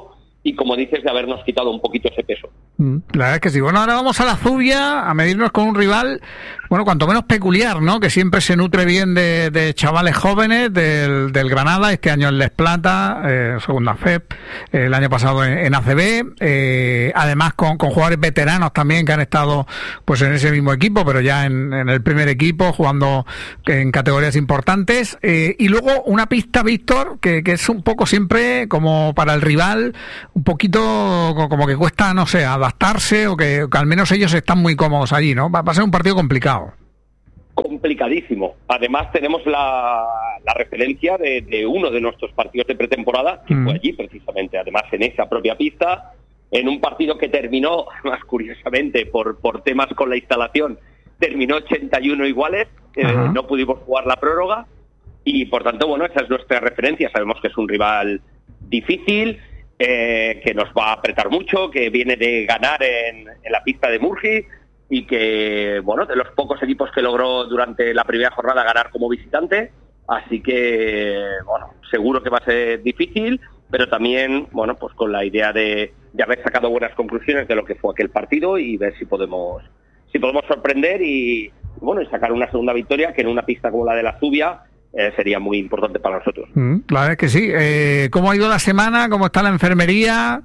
y, como dices, de habernos quitado un poquito ese peso. La verdad es que sí. Bueno, ahora vamos a la Zubia a medirnos con un rival, bueno, cuanto menos peculiar, ¿no? Que siempre se nutre bien de, de chavales jóvenes del, del Granada, este año en Les Plata, eh, segunda F E P, eh, el año pasado en, en A C B, eh, además con, con jugadores veteranos también que han estado pues en ese mismo equipo, pero ya en, en el primer equipo, jugando en categorías importantes, eh, y luego una pista, Víctor, que, que es un poco siempre como para el rival, un poquito como que cuesta, no sé, adaptarse, o que, que al menos ellos están muy cómodos allí, ¿no? Va, va a ser un partido complicado. Complicadísimo. Además tenemos la, la referencia de, de uno de nuestros partidos de pretemporada, que mm. fue allí precisamente, además en esa propia pista, en un partido que terminó, más curiosamente, por, por temas con la instalación, terminó ochenta y uno iguales, eh, no pudimos jugar la prórroga, y por tanto, bueno, esa es nuestra referencia. Sabemos que es un rival difícil, eh, que nos va a apretar mucho, que viene de ganar en, en la pista de Murgi, y que, bueno, de los pocos equipos que logró durante la primera jornada ganar como visitante, así que, bueno, seguro que va a ser difícil, pero también, bueno, pues con la idea de, de haber sacado buenas conclusiones de lo que fue aquel partido y ver si podemos si podemos sorprender y, bueno, y sacar una segunda victoria, que en una pista como la de la Zubia eh, sería muy importante para nosotros. Mm, la verdad es que sí. Eh, ¿Cómo ha ido la semana? ¿Cómo está la enfermería?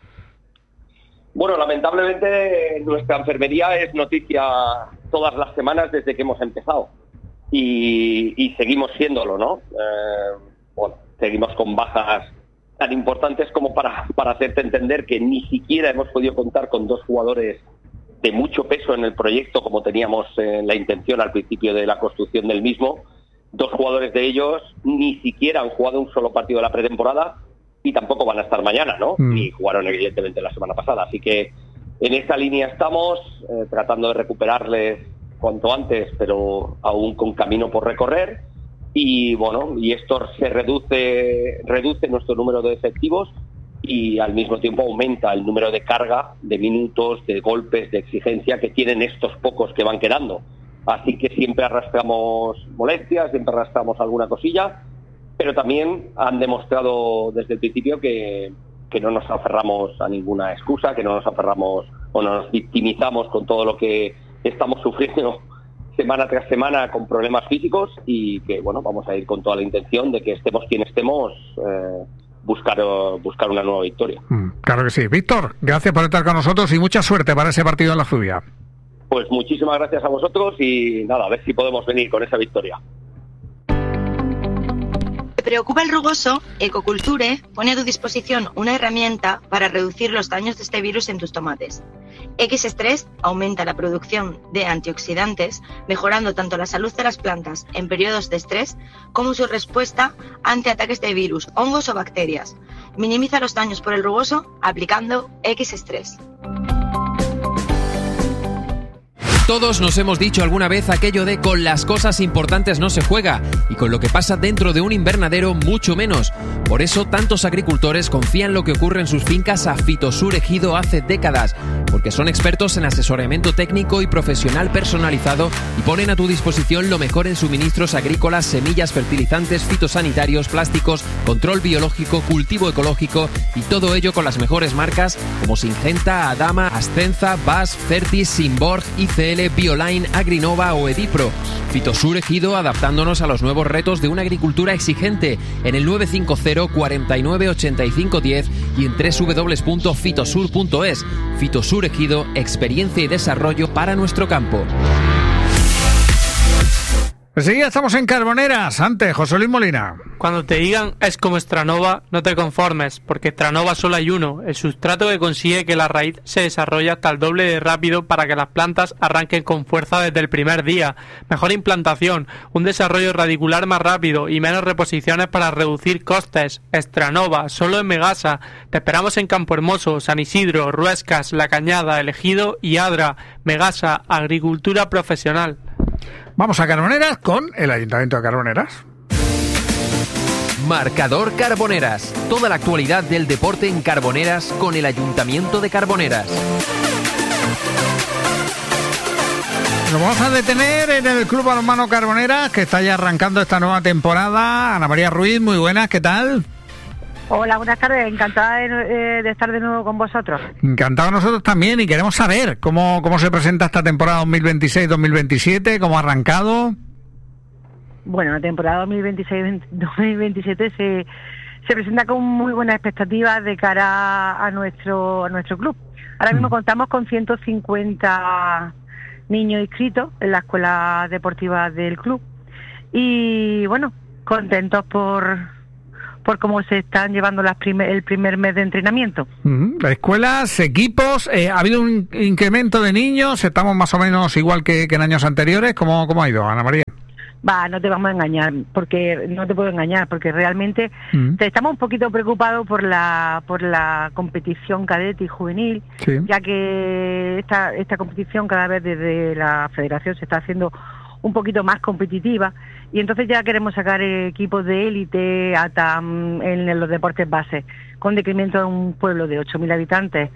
Bueno, lamentablemente nuestra enfermería es noticia todas las semanas desde que hemos empezado y, y seguimos siéndolo, ¿no? Eh, bueno, seguimos con bajas tan importantes como para, para hacerte entender que ni siquiera hemos podido contar con dos jugadores de mucho peso en el proyecto como teníamos en la intención al principio de la construcción del mismo. Dos jugadores de ellos ni siquiera han jugado un solo partido de la pretemporada y tampoco van a estar mañana, ¿no? Mm. Y jugaron evidentemente la semana pasada. Así que en esta línea estamos, eh, tratando de recuperarles cuanto antes, pero aún con camino por recorrer. Y bueno, y esto se reduce, reduce nuestro número de efectivos y al mismo tiempo aumenta el número de carga, de minutos, de golpes, de exigencia que tienen estos pocos que van quedando. Así que siempre arrastramos molestias, siempre arrastramos alguna cosilla, pero también han demostrado desde el principio que, que no nos aferramos a ninguna excusa, que no nos aferramos o no nos victimizamos con todo lo que estamos sufriendo semana tras semana con problemas físicos y que, bueno, vamos a ir con toda la intención de que estemos quien estemos, eh, buscar, buscar una nueva victoria. Mm, claro que sí. Víctor, gracias por estar con nosotros y mucha suerte para ese partido en la Zubia. Pues muchísimas gracias a vosotros y nada, a ver si podemos venir con esa victoria. ¿Te preocupa el rugoso? Ecoculture pone a tu disposición una herramienta para reducir los daños de este virus en tus tomates. X-Stress aumenta la producción de antioxidantes, mejorando tanto la salud de las plantas en periodos de estrés como su respuesta ante ataques de virus, hongos o bacterias. Minimiza los daños por el rugoso aplicando X-Stress. Todos nos hemos dicho alguna vez aquello de con las cosas importantes no se juega y con lo que pasa dentro de un invernadero mucho menos. Por eso tantos agricultores confían lo que ocurre en sus fincas a Fitosur Ejido hace décadas, porque son expertos en asesoramiento técnico y profesional personalizado y ponen a tu disposición lo mejor en suministros agrícolas, semillas, fertilizantes, fitosanitarios, plásticos, control biológico, cultivo ecológico y todo ello con las mejores marcas como Syngenta, Adama, Ascenza, Bass, Certis, Simborg, I C L, Bioline, Agrinova o Edipro. Fitosur Ejido adaptándonos a los nuevos retos de una agricultura exigente en el nueve cinco cero, cuatro nueve, ocho cinco uno cero y en doble u doble u doble u punto fitosur punto es. Fitosur Ejido, experiencia y desarrollo para nuestro campo. Enseguida estamos en Carboneras. Antes, José Luis Molina. Cuando te digan es como Stranova, no te conformes, porque Stranova solo hay uno, el sustrato que consigue que la raíz se desarrolle hasta el doble de rápido para que las plantas arranquen con fuerza desde el primer día. Mejor implantación, un desarrollo radicular más rápido y menos reposiciones para reducir costes. Stranova, solo en Megasa. Te esperamos en Campo Hermoso, San Isidro, Ruescas, La Cañada, El Ejido y Adra. Megasa, agricultura profesional. Vamos a Carboneras con el Ayuntamiento de Carboneras. Marcador Carboneras. Toda la actualidad del deporte en Carboneras con el Ayuntamiento de Carboneras. Nos vamos a detener en el Club Balonmano Carboneras, que está ya arrancando esta nueva temporada. Ana María Ruiz, muy buenas, ¿qué tal? Hola, buenas tardes. Encantada de, eh, de estar de nuevo con vosotros. Encantado nosotros también y queremos saber cómo, cómo se presenta esta temporada dos mil veintiséis dos mil veintisiete, cómo ha arrancado. Bueno, la temporada dos mil veintiséis dos mil veintisiete se, se presenta con muy buenas expectativas de cara a nuestro, a nuestro club. Ahora mismo mm. contamos con ciento cincuenta niños inscritos en la escuela deportiva del club y, bueno, contentos por... por cómo se están llevando las primer, el primer mes de entrenamiento. Uh-huh. Escuelas, equipos, eh, ¿ha habido un incremento de niños? ¿Estamos más o menos igual que, que en años anteriores? ¿Cómo, cómo ha ido, Ana María? Va, no te vamos a engañar, porque no te puedo engañar, porque realmente uh-huh. estamos un poquito preocupados por la por la competición cadete y juvenil, sí. ya que esta, esta competición cada vez desde la federación se está haciendo un poquito más competitiva y entonces ya queremos sacar equipos de élite hasta um, en los deportes base, con decremento de un pueblo de ocho mil habitantes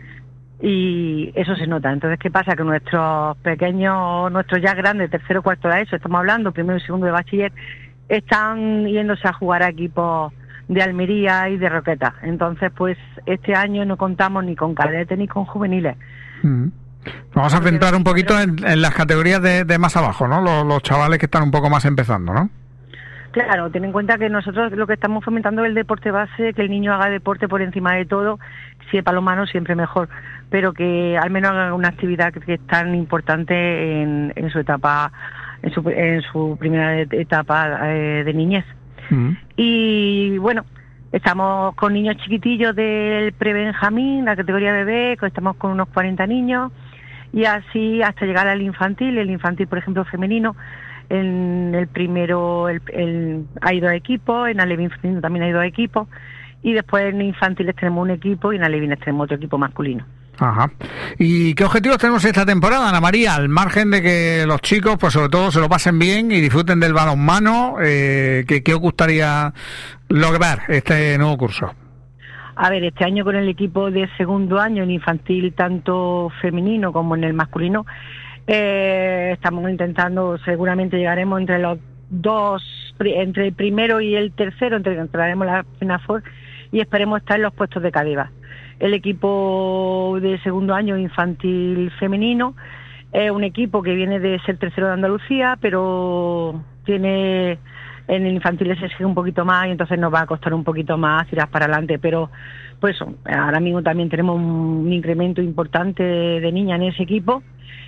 y eso se nota. Entonces, ¿qué pasa? Que nuestros pequeños, nuestros ya grandes, tercero, cuarto de eso, estamos hablando, primero y segundo de bachiller, están yéndose a jugar a equipos de Almería y de Roqueta. Entonces, pues este año no contamos ni con cadetes ni con juveniles. Mm. Vamos a centrar un poquito en, en las categorías de, de más abajo, ¿no? Los, los chavales que están un poco más empezando, ¿no? Claro, ten en cuenta que nosotros lo que estamos fomentando es el deporte base, que el niño haga deporte por encima de todo, si es balonmano siempre mejor, pero que al menos haga una actividad que, que es tan importante en, en su etapa, en su, en su primera etapa eh, de niñez. Uh-huh. Y bueno, estamos con niños chiquitillos del pre-Benjamín, la categoría bebé, estamos con unos cuarenta niños, y así hasta llegar al infantil. El infantil, por ejemplo, femenino, en el primero el, el, ha ido a equipo, en Alevín femenino también ha ido a equipo, y después en infantiles tenemos un equipo y en Alevín tenemos otro equipo masculino. Ajá. ¿Y qué objetivos tenemos esta temporada, Ana María? Al margen de que los chicos, pues sobre todo, se lo pasen bien y disfruten del balonmano, eh, ¿qué, qué os gustaría lograr este nuevo curso? A ver, este año con el equipo de segundo año en infantil, tanto femenino como en el masculino, eh, estamos intentando, seguramente llegaremos entre los dos, entre el primero y el tercero, entre, entraremos la FENAFOR y esperemos estar en los puestos de Cadeva. El equipo de segundo año infantil femenino es un equipo que viene de ser tercero de Andalucía, pero tiene... en el infantil se exige un poquito más y entonces nos va a costar un poquito más tirar para adelante, pero pues eso, ahora mismo también tenemos un, un incremento importante de, de niñas en ese equipo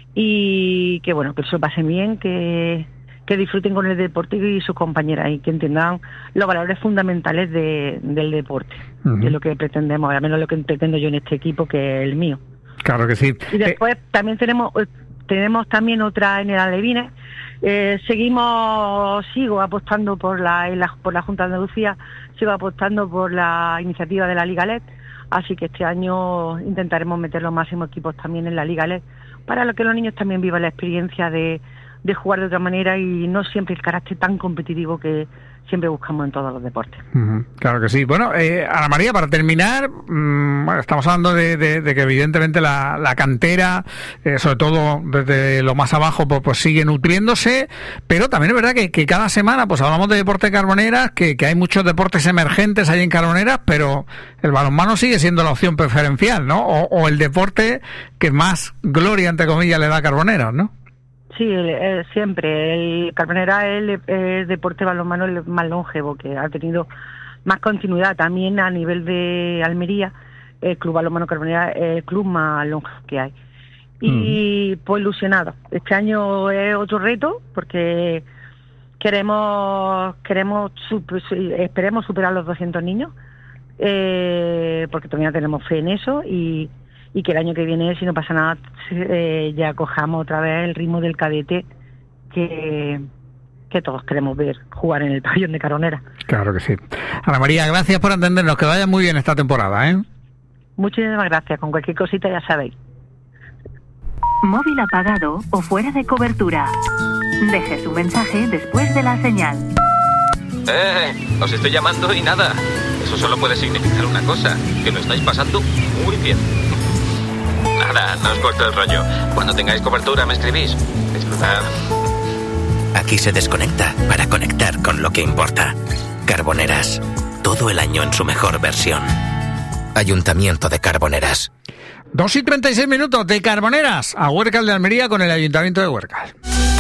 y que bueno, que se lo pasen bien, que, que disfruten con el deporte y sus compañeras y que entiendan los valores fundamentales de, del deporte, uh-huh. que es lo que pretendemos, al menos lo que pretendo yo en este equipo, que es el mío. Claro que sí. Y después eh... también tenemos tenemos también otra en el Alevines. Eh, seguimos, sigo apostando por la, la por la Junta de Andalucía, sigo apostando por la iniciativa de la Liga L E D, así que este año intentaremos meter los máximos equipos también en la Liga L E D, para que los niños también vivan la experiencia de, de jugar de otra manera y no siempre el carácter tan competitivo que siempre buscamos en todos los deportes. Uh-huh. Claro que sí. Bueno, eh, Ana María, para terminar, mmm, bueno, estamos hablando de, de, de que evidentemente la, la cantera, eh, sobre todo desde lo más abajo, pues, pues sigue nutriéndose, pero también es verdad que, que cada semana pues hablamos de deporte de Carboneras, que, que hay muchos deportes emergentes ahí en Carboneras, pero el balonmano sigue siendo la opción preferencial, ¿no? O, o el deporte que más gloria, entre comillas, le da a Carboneras, ¿no? Sí, eh, siempre. El Carbonera es el, el deporte balonmano el más longevo, que ha tenido más continuidad. También a nivel de Almería, el Club Balonmano Carbonera es el club más longevo que hay. Y mm. pues ilusionado. Este año es otro reto, porque queremos, queremos super, esperemos superar los doscientos niños, eh, porque todavía tenemos fe en eso y... y que el año que viene, si no pasa nada, eh, ya cojamos otra vez el ritmo del cadete que, que todos queremos ver jugar en el pabellón de Carboneras. Claro que sí. Ana María, gracias por atendernos, que vaya muy bien esta temporada, ¿eh? Muchísimas gracias, con cualquier cosita ya sabéis. Móvil apagado o fuera de cobertura. Deje su mensaje después de la señal. Eh, os estoy llamando y nada. Eso solo puede significar una cosa, que lo estáis pasando muy bien. Nada, no os corto el rollo. Cuando tengáis cobertura me escribís. Disfrutad. Aquí se desconecta para conectar con lo que importa. Carboneras. todo el año en su mejor versión. Ayuntamiento de Carboneras. dos y treinta y seis minutos de Carboneras a Huércal de Almería con el Ayuntamiento de Huércal.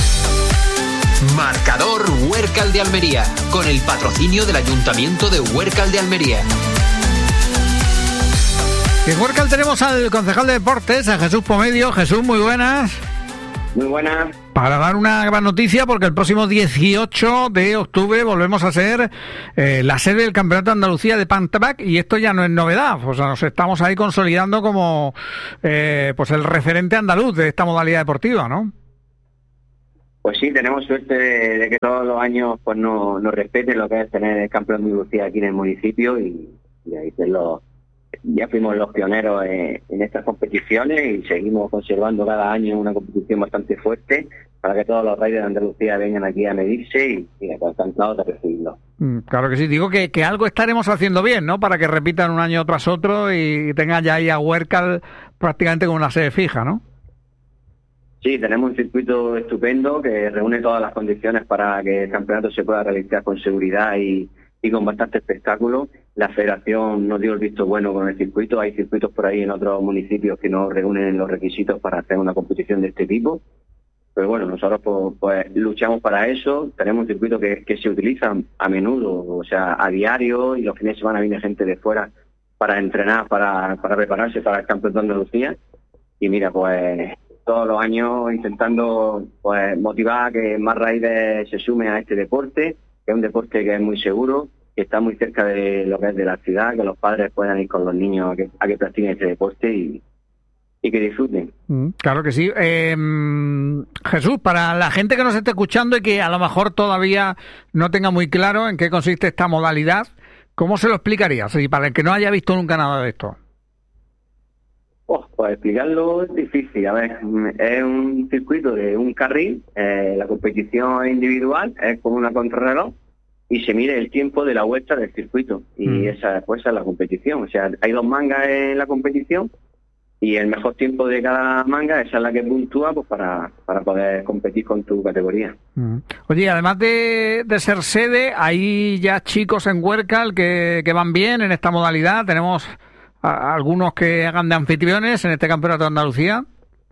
Marcador Huércal de Almería, con el patrocinio del Ayuntamiento de Huércal de Almería. En Huércal tenemos al concejal de deportes, a Jesús Pomedio. Jesús, muy buenas. Muy buenas. Para dar una gran noticia, porque el próximo dieciocho de octubre volvemos a ser eh, la sede del Campeonato de Andalucía de Pantabac, y esto ya no es novedad, o sea, nos estamos ahí consolidando como eh, pues el referente andaluz de esta modalidad deportiva, ¿no? Pues sí, tenemos suerte de, de que todos los años pues no, nos respeten lo que es tener el Campeonato de Andalucía aquí en el municipio, y, y ahí pues lo, ya fuimos los pioneros en, en estas competiciones y seguimos conservando cada año una competición bastante fuerte para que todos los riders de Andalucía vengan aquí a medirse y, y encantados de recibirlo. Mm, claro que sí, digo que, que algo estaremos haciendo bien, ¿no? Para que repitan un año tras otro y tengan ya ahí a Huércal prácticamente como una sede fija, ¿no? Sí, tenemos un circuito estupendo que reúne todas las condiciones para que el campeonato se pueda realizar con seguridad y, y con bastante espectáculo. La federación nos dio el visto bueno con el circuito. Hay circuitos por ahí en otros municipios que no reúnen los requisitos para hacer una competición de este tipo. Pero bueno, nosotros pues, pues luchamos para eso. Tenemos un circuito que, que se utiliza a menudo, o sea, a diario, y los fines de semana viene gente de fuera para entrenar, para, para prepararse para el Campeonato de Andalucía. Y mira, pues todos los años intentando pues motivar a que más riders se sumen a este deporte, que es un deporte que es muy seguro, que está muy cerca de lo que es de la ciudad, que los padres puedan ir con los niños a que, a que practiquen este deporte y, y que disfruten. Mm, claro que sí. Eh, Jesús, para la gente que nos esté escuchando y que a lo mejor todavía no tenga muy claro en qué consiste esta modalidad, ¿cómo se lo explicarías? Y para el que no haya visto nunca nada de esto. Oh, pues explicarlo es difícil. A ver, es un circuito de un carril, eh, la competición es individual, es como una contrarreloj, y se mide el tiempo de la vuelta del circuito, y mm. esa pues, es la competición. O sea, hay dos mangas en la competición, y el mejor tiempo de cada manga, esa es la que puntúa pues para, para poder competir con tu categoría. Mm. Oye, además de, de ser sede, hay ya chicos en Huércal que, que van bien en esta modalidad. Tenemos a algunos que hagan de anfitriones en este Campeonato de Andalucía.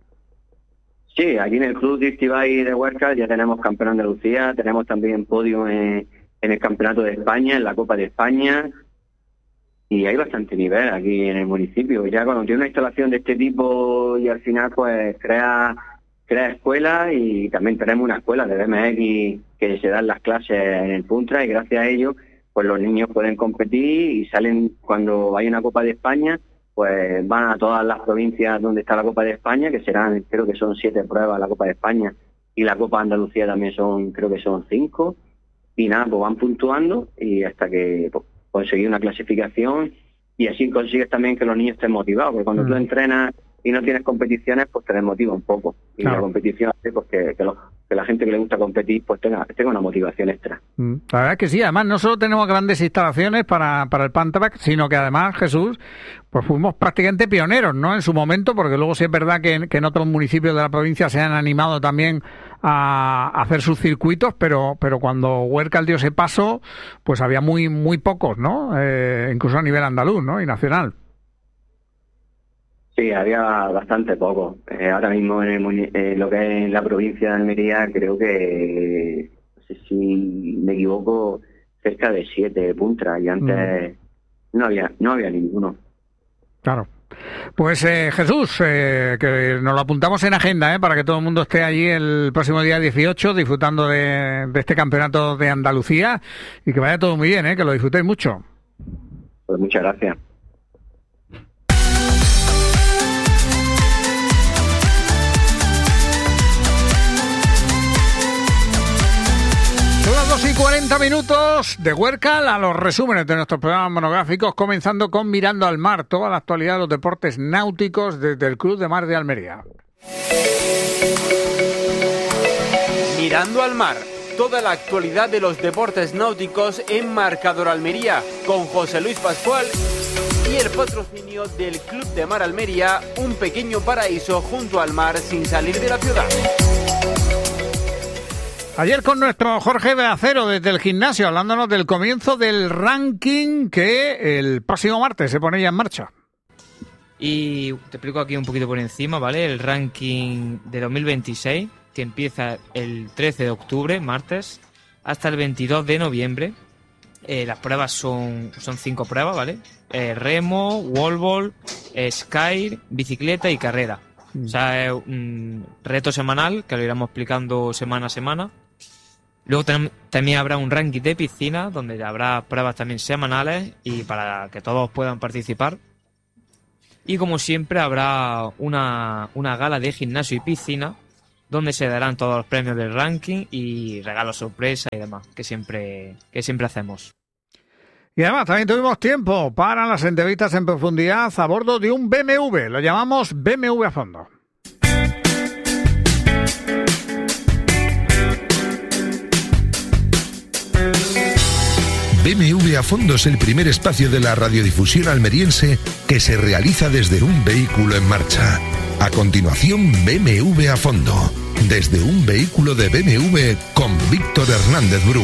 Sí, aquí en el Club Dirtibay de Huércal ya tenemos Campeonato de Andalucía, tenemos también podio en, en el Campeonato de España, en la Copa de España, y hay bastante nivel aquí en el municipio. Ya cuando tiene una instalación de este tipo y al final pues crea, crea escuelas, y también tenemos una escuela de B M X que se dan las clases en el Puntra, y gracias a ello pues los niños pueden competir y salen cuando hay una Copa de España, pues van a todas las provincias donde está la Copa de España, que serán, creo que son siete pruebas la Copa de España, y la Copa de Andalucía también son, creo que son cinco, y nada, pues van puntuando y hasta que pues, conseguir una clasificación, y así consigues también que los niños estén motivados, porque cuando mm. tú entrenas y no tienes competiciones, pues te desmotiva un poco, y claro. La competición hace pues, que, que los que la gente que le gusta competir pues tenga, tenga una motivación extra. La verdad es que sí, además no solo tenemos grandes instalaciones para, para el Pantabac, sino que además, Jesús, pues fuimos prácticamente pioneros, ¿no? En su momento, porque luego sí es verdad que, que en otros municipios de la provincia se han animado también a, a hacer sus circuitos, pero pero cuando Huércal dio ese paso, pues había muy muy pocos, ¿no? Eh, incluso a nivel andaluz, ¿no? Y nacional. Sí, había bastante poco. Eh, ahora mismo en, el, en lo que es en la provincia de Almería, creo que, no sé si me equivoco, cerca de siete Puntras, y antes mm. no había no había ninguno. Claro. Pues eh, Jesús, eh, que nos lo apuntamos en agenda, eh, para que todo el mundo esté allí el próximo día dieciocho disfrutando de, de este campeonato de Andalucía, y que vaya todo muy bien, eh, que lo disfrutéis mucho. Pues muchas gracias. dos y cuarenta minutos de Huércal a los resúmenes de nuestros programas monográficos, comenzando con Mirando al Mar, toda la actualidad de los deportes náuticos desde el Club de Mar de Almería. Mirando al Mar, toda la actualidad de los deportes náuticos en Marcador Almería, con José Luis Pascual y el patrocinio del Club de Mar Almería, un pequeño paraíso junto al mar sin salir de la ciudad. Ayer con nuestro Jorge Beacero desde el gimnasio, hablándonos del comienzo del ranking que el próximo martes se pone ya en marcha. Y te explico aquí un poquito por encima, ¿vale? El ranking de dos mil veintiséis, que empieza el trece de octubre, martes, hasta el veintidós de noviembre. Eh, las pruebas son, son cinco pruebas, ¿vale? Eh, remo, wallball, eh, sky, bicicleta y carrera. Mm. O sea, es un reto semanal que lo iremos explicando semana a semana. Luego tenemos, también habrá un ranking de piscina, donde habrá pruebas también semanales y para que todos puedan participar. Y como siempre habrá una, una gala de gimnasio y piscina, donde se darán todos los premios del ranking y regalos sorpresa y demás, que siempre, que siempre hacemos. Y además también tuvimos tiempo para las entrevistas en profundidad a bordo de un B M W, lo llamamos B M W a fondo. B M W a fondo es el primer espacio de la radiodifusión almeriense que se realiza desde un vehículo en marcha. A continuación, B M W a fondo, desde un vehículo de B M W con Víctor Hernández Bru.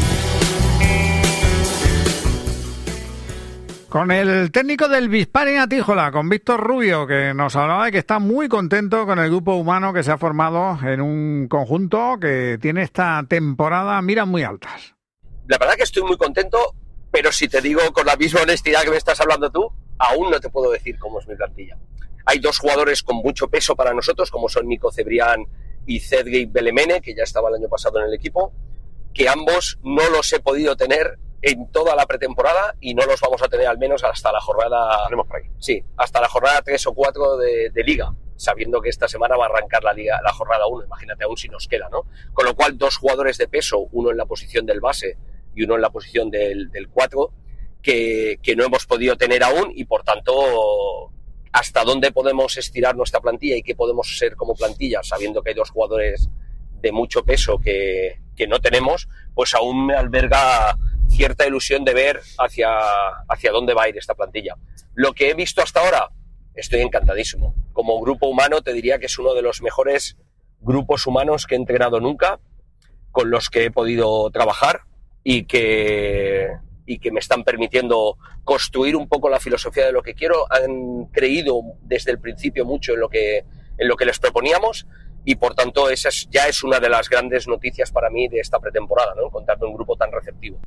Con el técnico del Bisparing Atíjola, con Víctor Rubio, que nos hablaba de que está muy contento con el grupo humano que se ha formado en un conjunto que tiene esta temporada miras muy altas. La verdad que estoy muy contento, pero si te digo con la misma honestidad que me estás hablando tú, aún no te puedo decir cómo es mi plantilla. Hay dos jugadores con mucho peso para nosotros, como son Nico Cebrián y Zedgey Belemene, que ya estaba el año pasado en el equipo, que ambos no los he podido tener en toda la pretemporada y no los vamos a tener al menos hasta la jornada sí, hasta la jornada tres o cuatro de, de Liga, sabiendo que esta semana va a arrancar la Liga, la jornada uno, imagínate aún si nos queda, ¿no? Con lo cual, dos jugadores de peso, uno en la posición del base y uno en la posición del, del cuatro, que, que no hemos podido tener aún y por tanto, hasta dónde podemos estirar nuestra plantilla y qué podemos ser como plantilla, sabiendo que hay dos jugadores de mucho peso que, que no tenemos, pues aún me alberga cierta ilusión de ver hacia, hacia dónde va a ir esta plantilla. Lo que he visto hasta ahora, estoy encantadísimo. Como grupo humano te diría que es uno de los mejores grupos humanos que he entrenado nunca, con los que he podido trabajar y que, y que me están permitiendo construir un poco la filosofía de lo que quiero. Han creído desde el principio mucho en lo que, en lo que les proponíamos y por tanto esa es, ya es una de las grandes noticias para mí de esta pretemporada, ¿no? Contar con un grupo tan receptivo.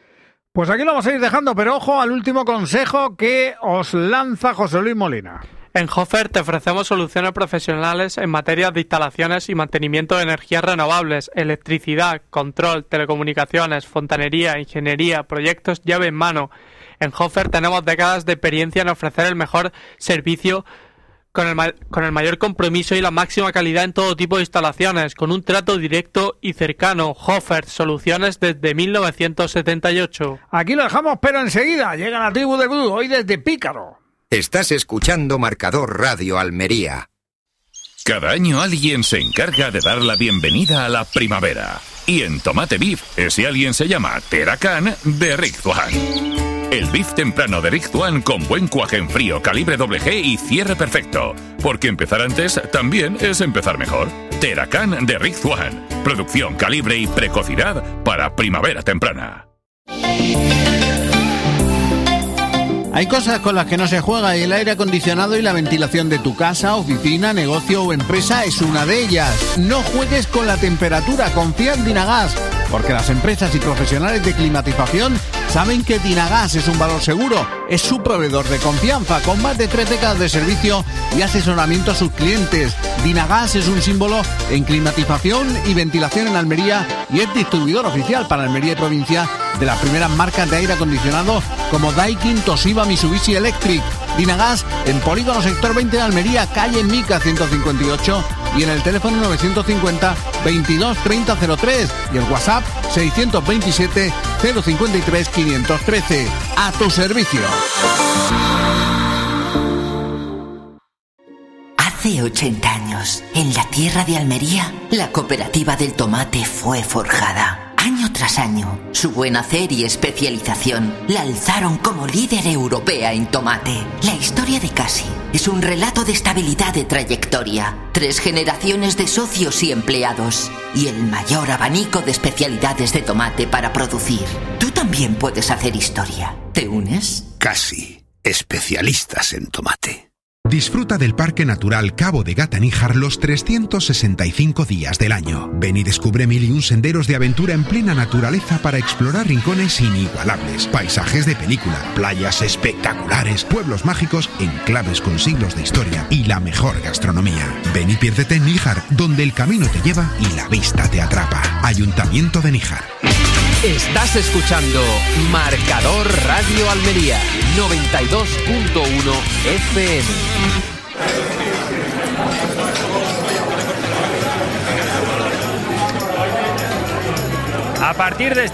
Pues aquí lo vamos a ir dejando, pero ojo al último consejo que os lanza José Luis Molina. En Hofer te ofrecemos soluciones profesionales en materias de instalaciones y mantenimiento de energías renovables, electricidad, control, telecomunicaciones, fontanería, ingeniería, proyectos llave en mano. En Hofer tenemos décadas de experiencia en ofrecer el mejor servicio con el, ma- con el mayor compromiso y la máxima calidad en todo tipo de instalaciones, con un trato directo y cercano. Hofer, soluciones desde mil novecientos setenta y ocho. Aquí lo dejamos, pero enseguida llega la tribu de Bru, hoy desde Pícaro. Estás escuchando Marcador Radio Almería. Cada año alguien se encarga de dar la bienvenida a la primavera. Y en Tomate Beef, ese alguien se llama Teracan de Rick Zwan. El beef temprano de Rick Zwan con buen cuaje en frío, calibre doble G y cierre perfecto. Porque empezar antes también es empezar mejor. Teracan de Rick Zwan. Producción, calibre y precocidad para primavera temprana. Hay cosas con las que no se juega y el aire acondicionado y la ventilación de tu casa, oficina, negocio o empresa es una de ellas. No juegues con la temperatura, confía en Dinagas, porque las empresas y profesionales de climatización saben que Dinagas es un valor seguro, es su proveedor de confianza con más de tres décadas de servicio y asesoramiento a sus clientes. Dinagas es un símbolo en climatización y ventilación en Almería y es distribuidor oficial para Almería y provincia de las primeras marcas de aire acondicionado como Daikin, Toshiba, Mitsubishi Electric. Dinagas en Polígono Sector veinte de Almería, calle Mica ciento cincuenta y ocho y en el teléfono novecientos cincuenta veintidós treinta cero tres y el WhatsApp seiscientos veintisiete cero cincuenta y tres quinientos trece. A tu servicio. Hace ochenta años, en la tierra de Almería, la cooperativa del tomate fue forjada. Año tras año, su buen hacer y especialización la alzaron como líder europea en tomate. La historia de Casi es un relato de estabilidad de trayectoria, tres generaciones de socios y empleados y el mayor abanico de especialidades de tomate para producir. Tú también puedes hacer historia. ¿Te unes? Casi, especialistas en tomate. Disfruta del Parque Natural Cabo de Gata-Níjar los trescientos sesenta y cinco días del año. Ven y descubre mil y un senderos de aventura en plena naturaleza para explorar rincones inigualables, paisajes de película, playas espectaculares, pueblos mágicos, enclaves con siglos de historia y la mejor gastronomía. Ven y piérdete en Níjar, donde el camino te lleva y la vista te atrapa. Ayuntamiento de Níjar. Estás escuchando Marcador Radio Almería noventa y dos punto uno F M. A partir de este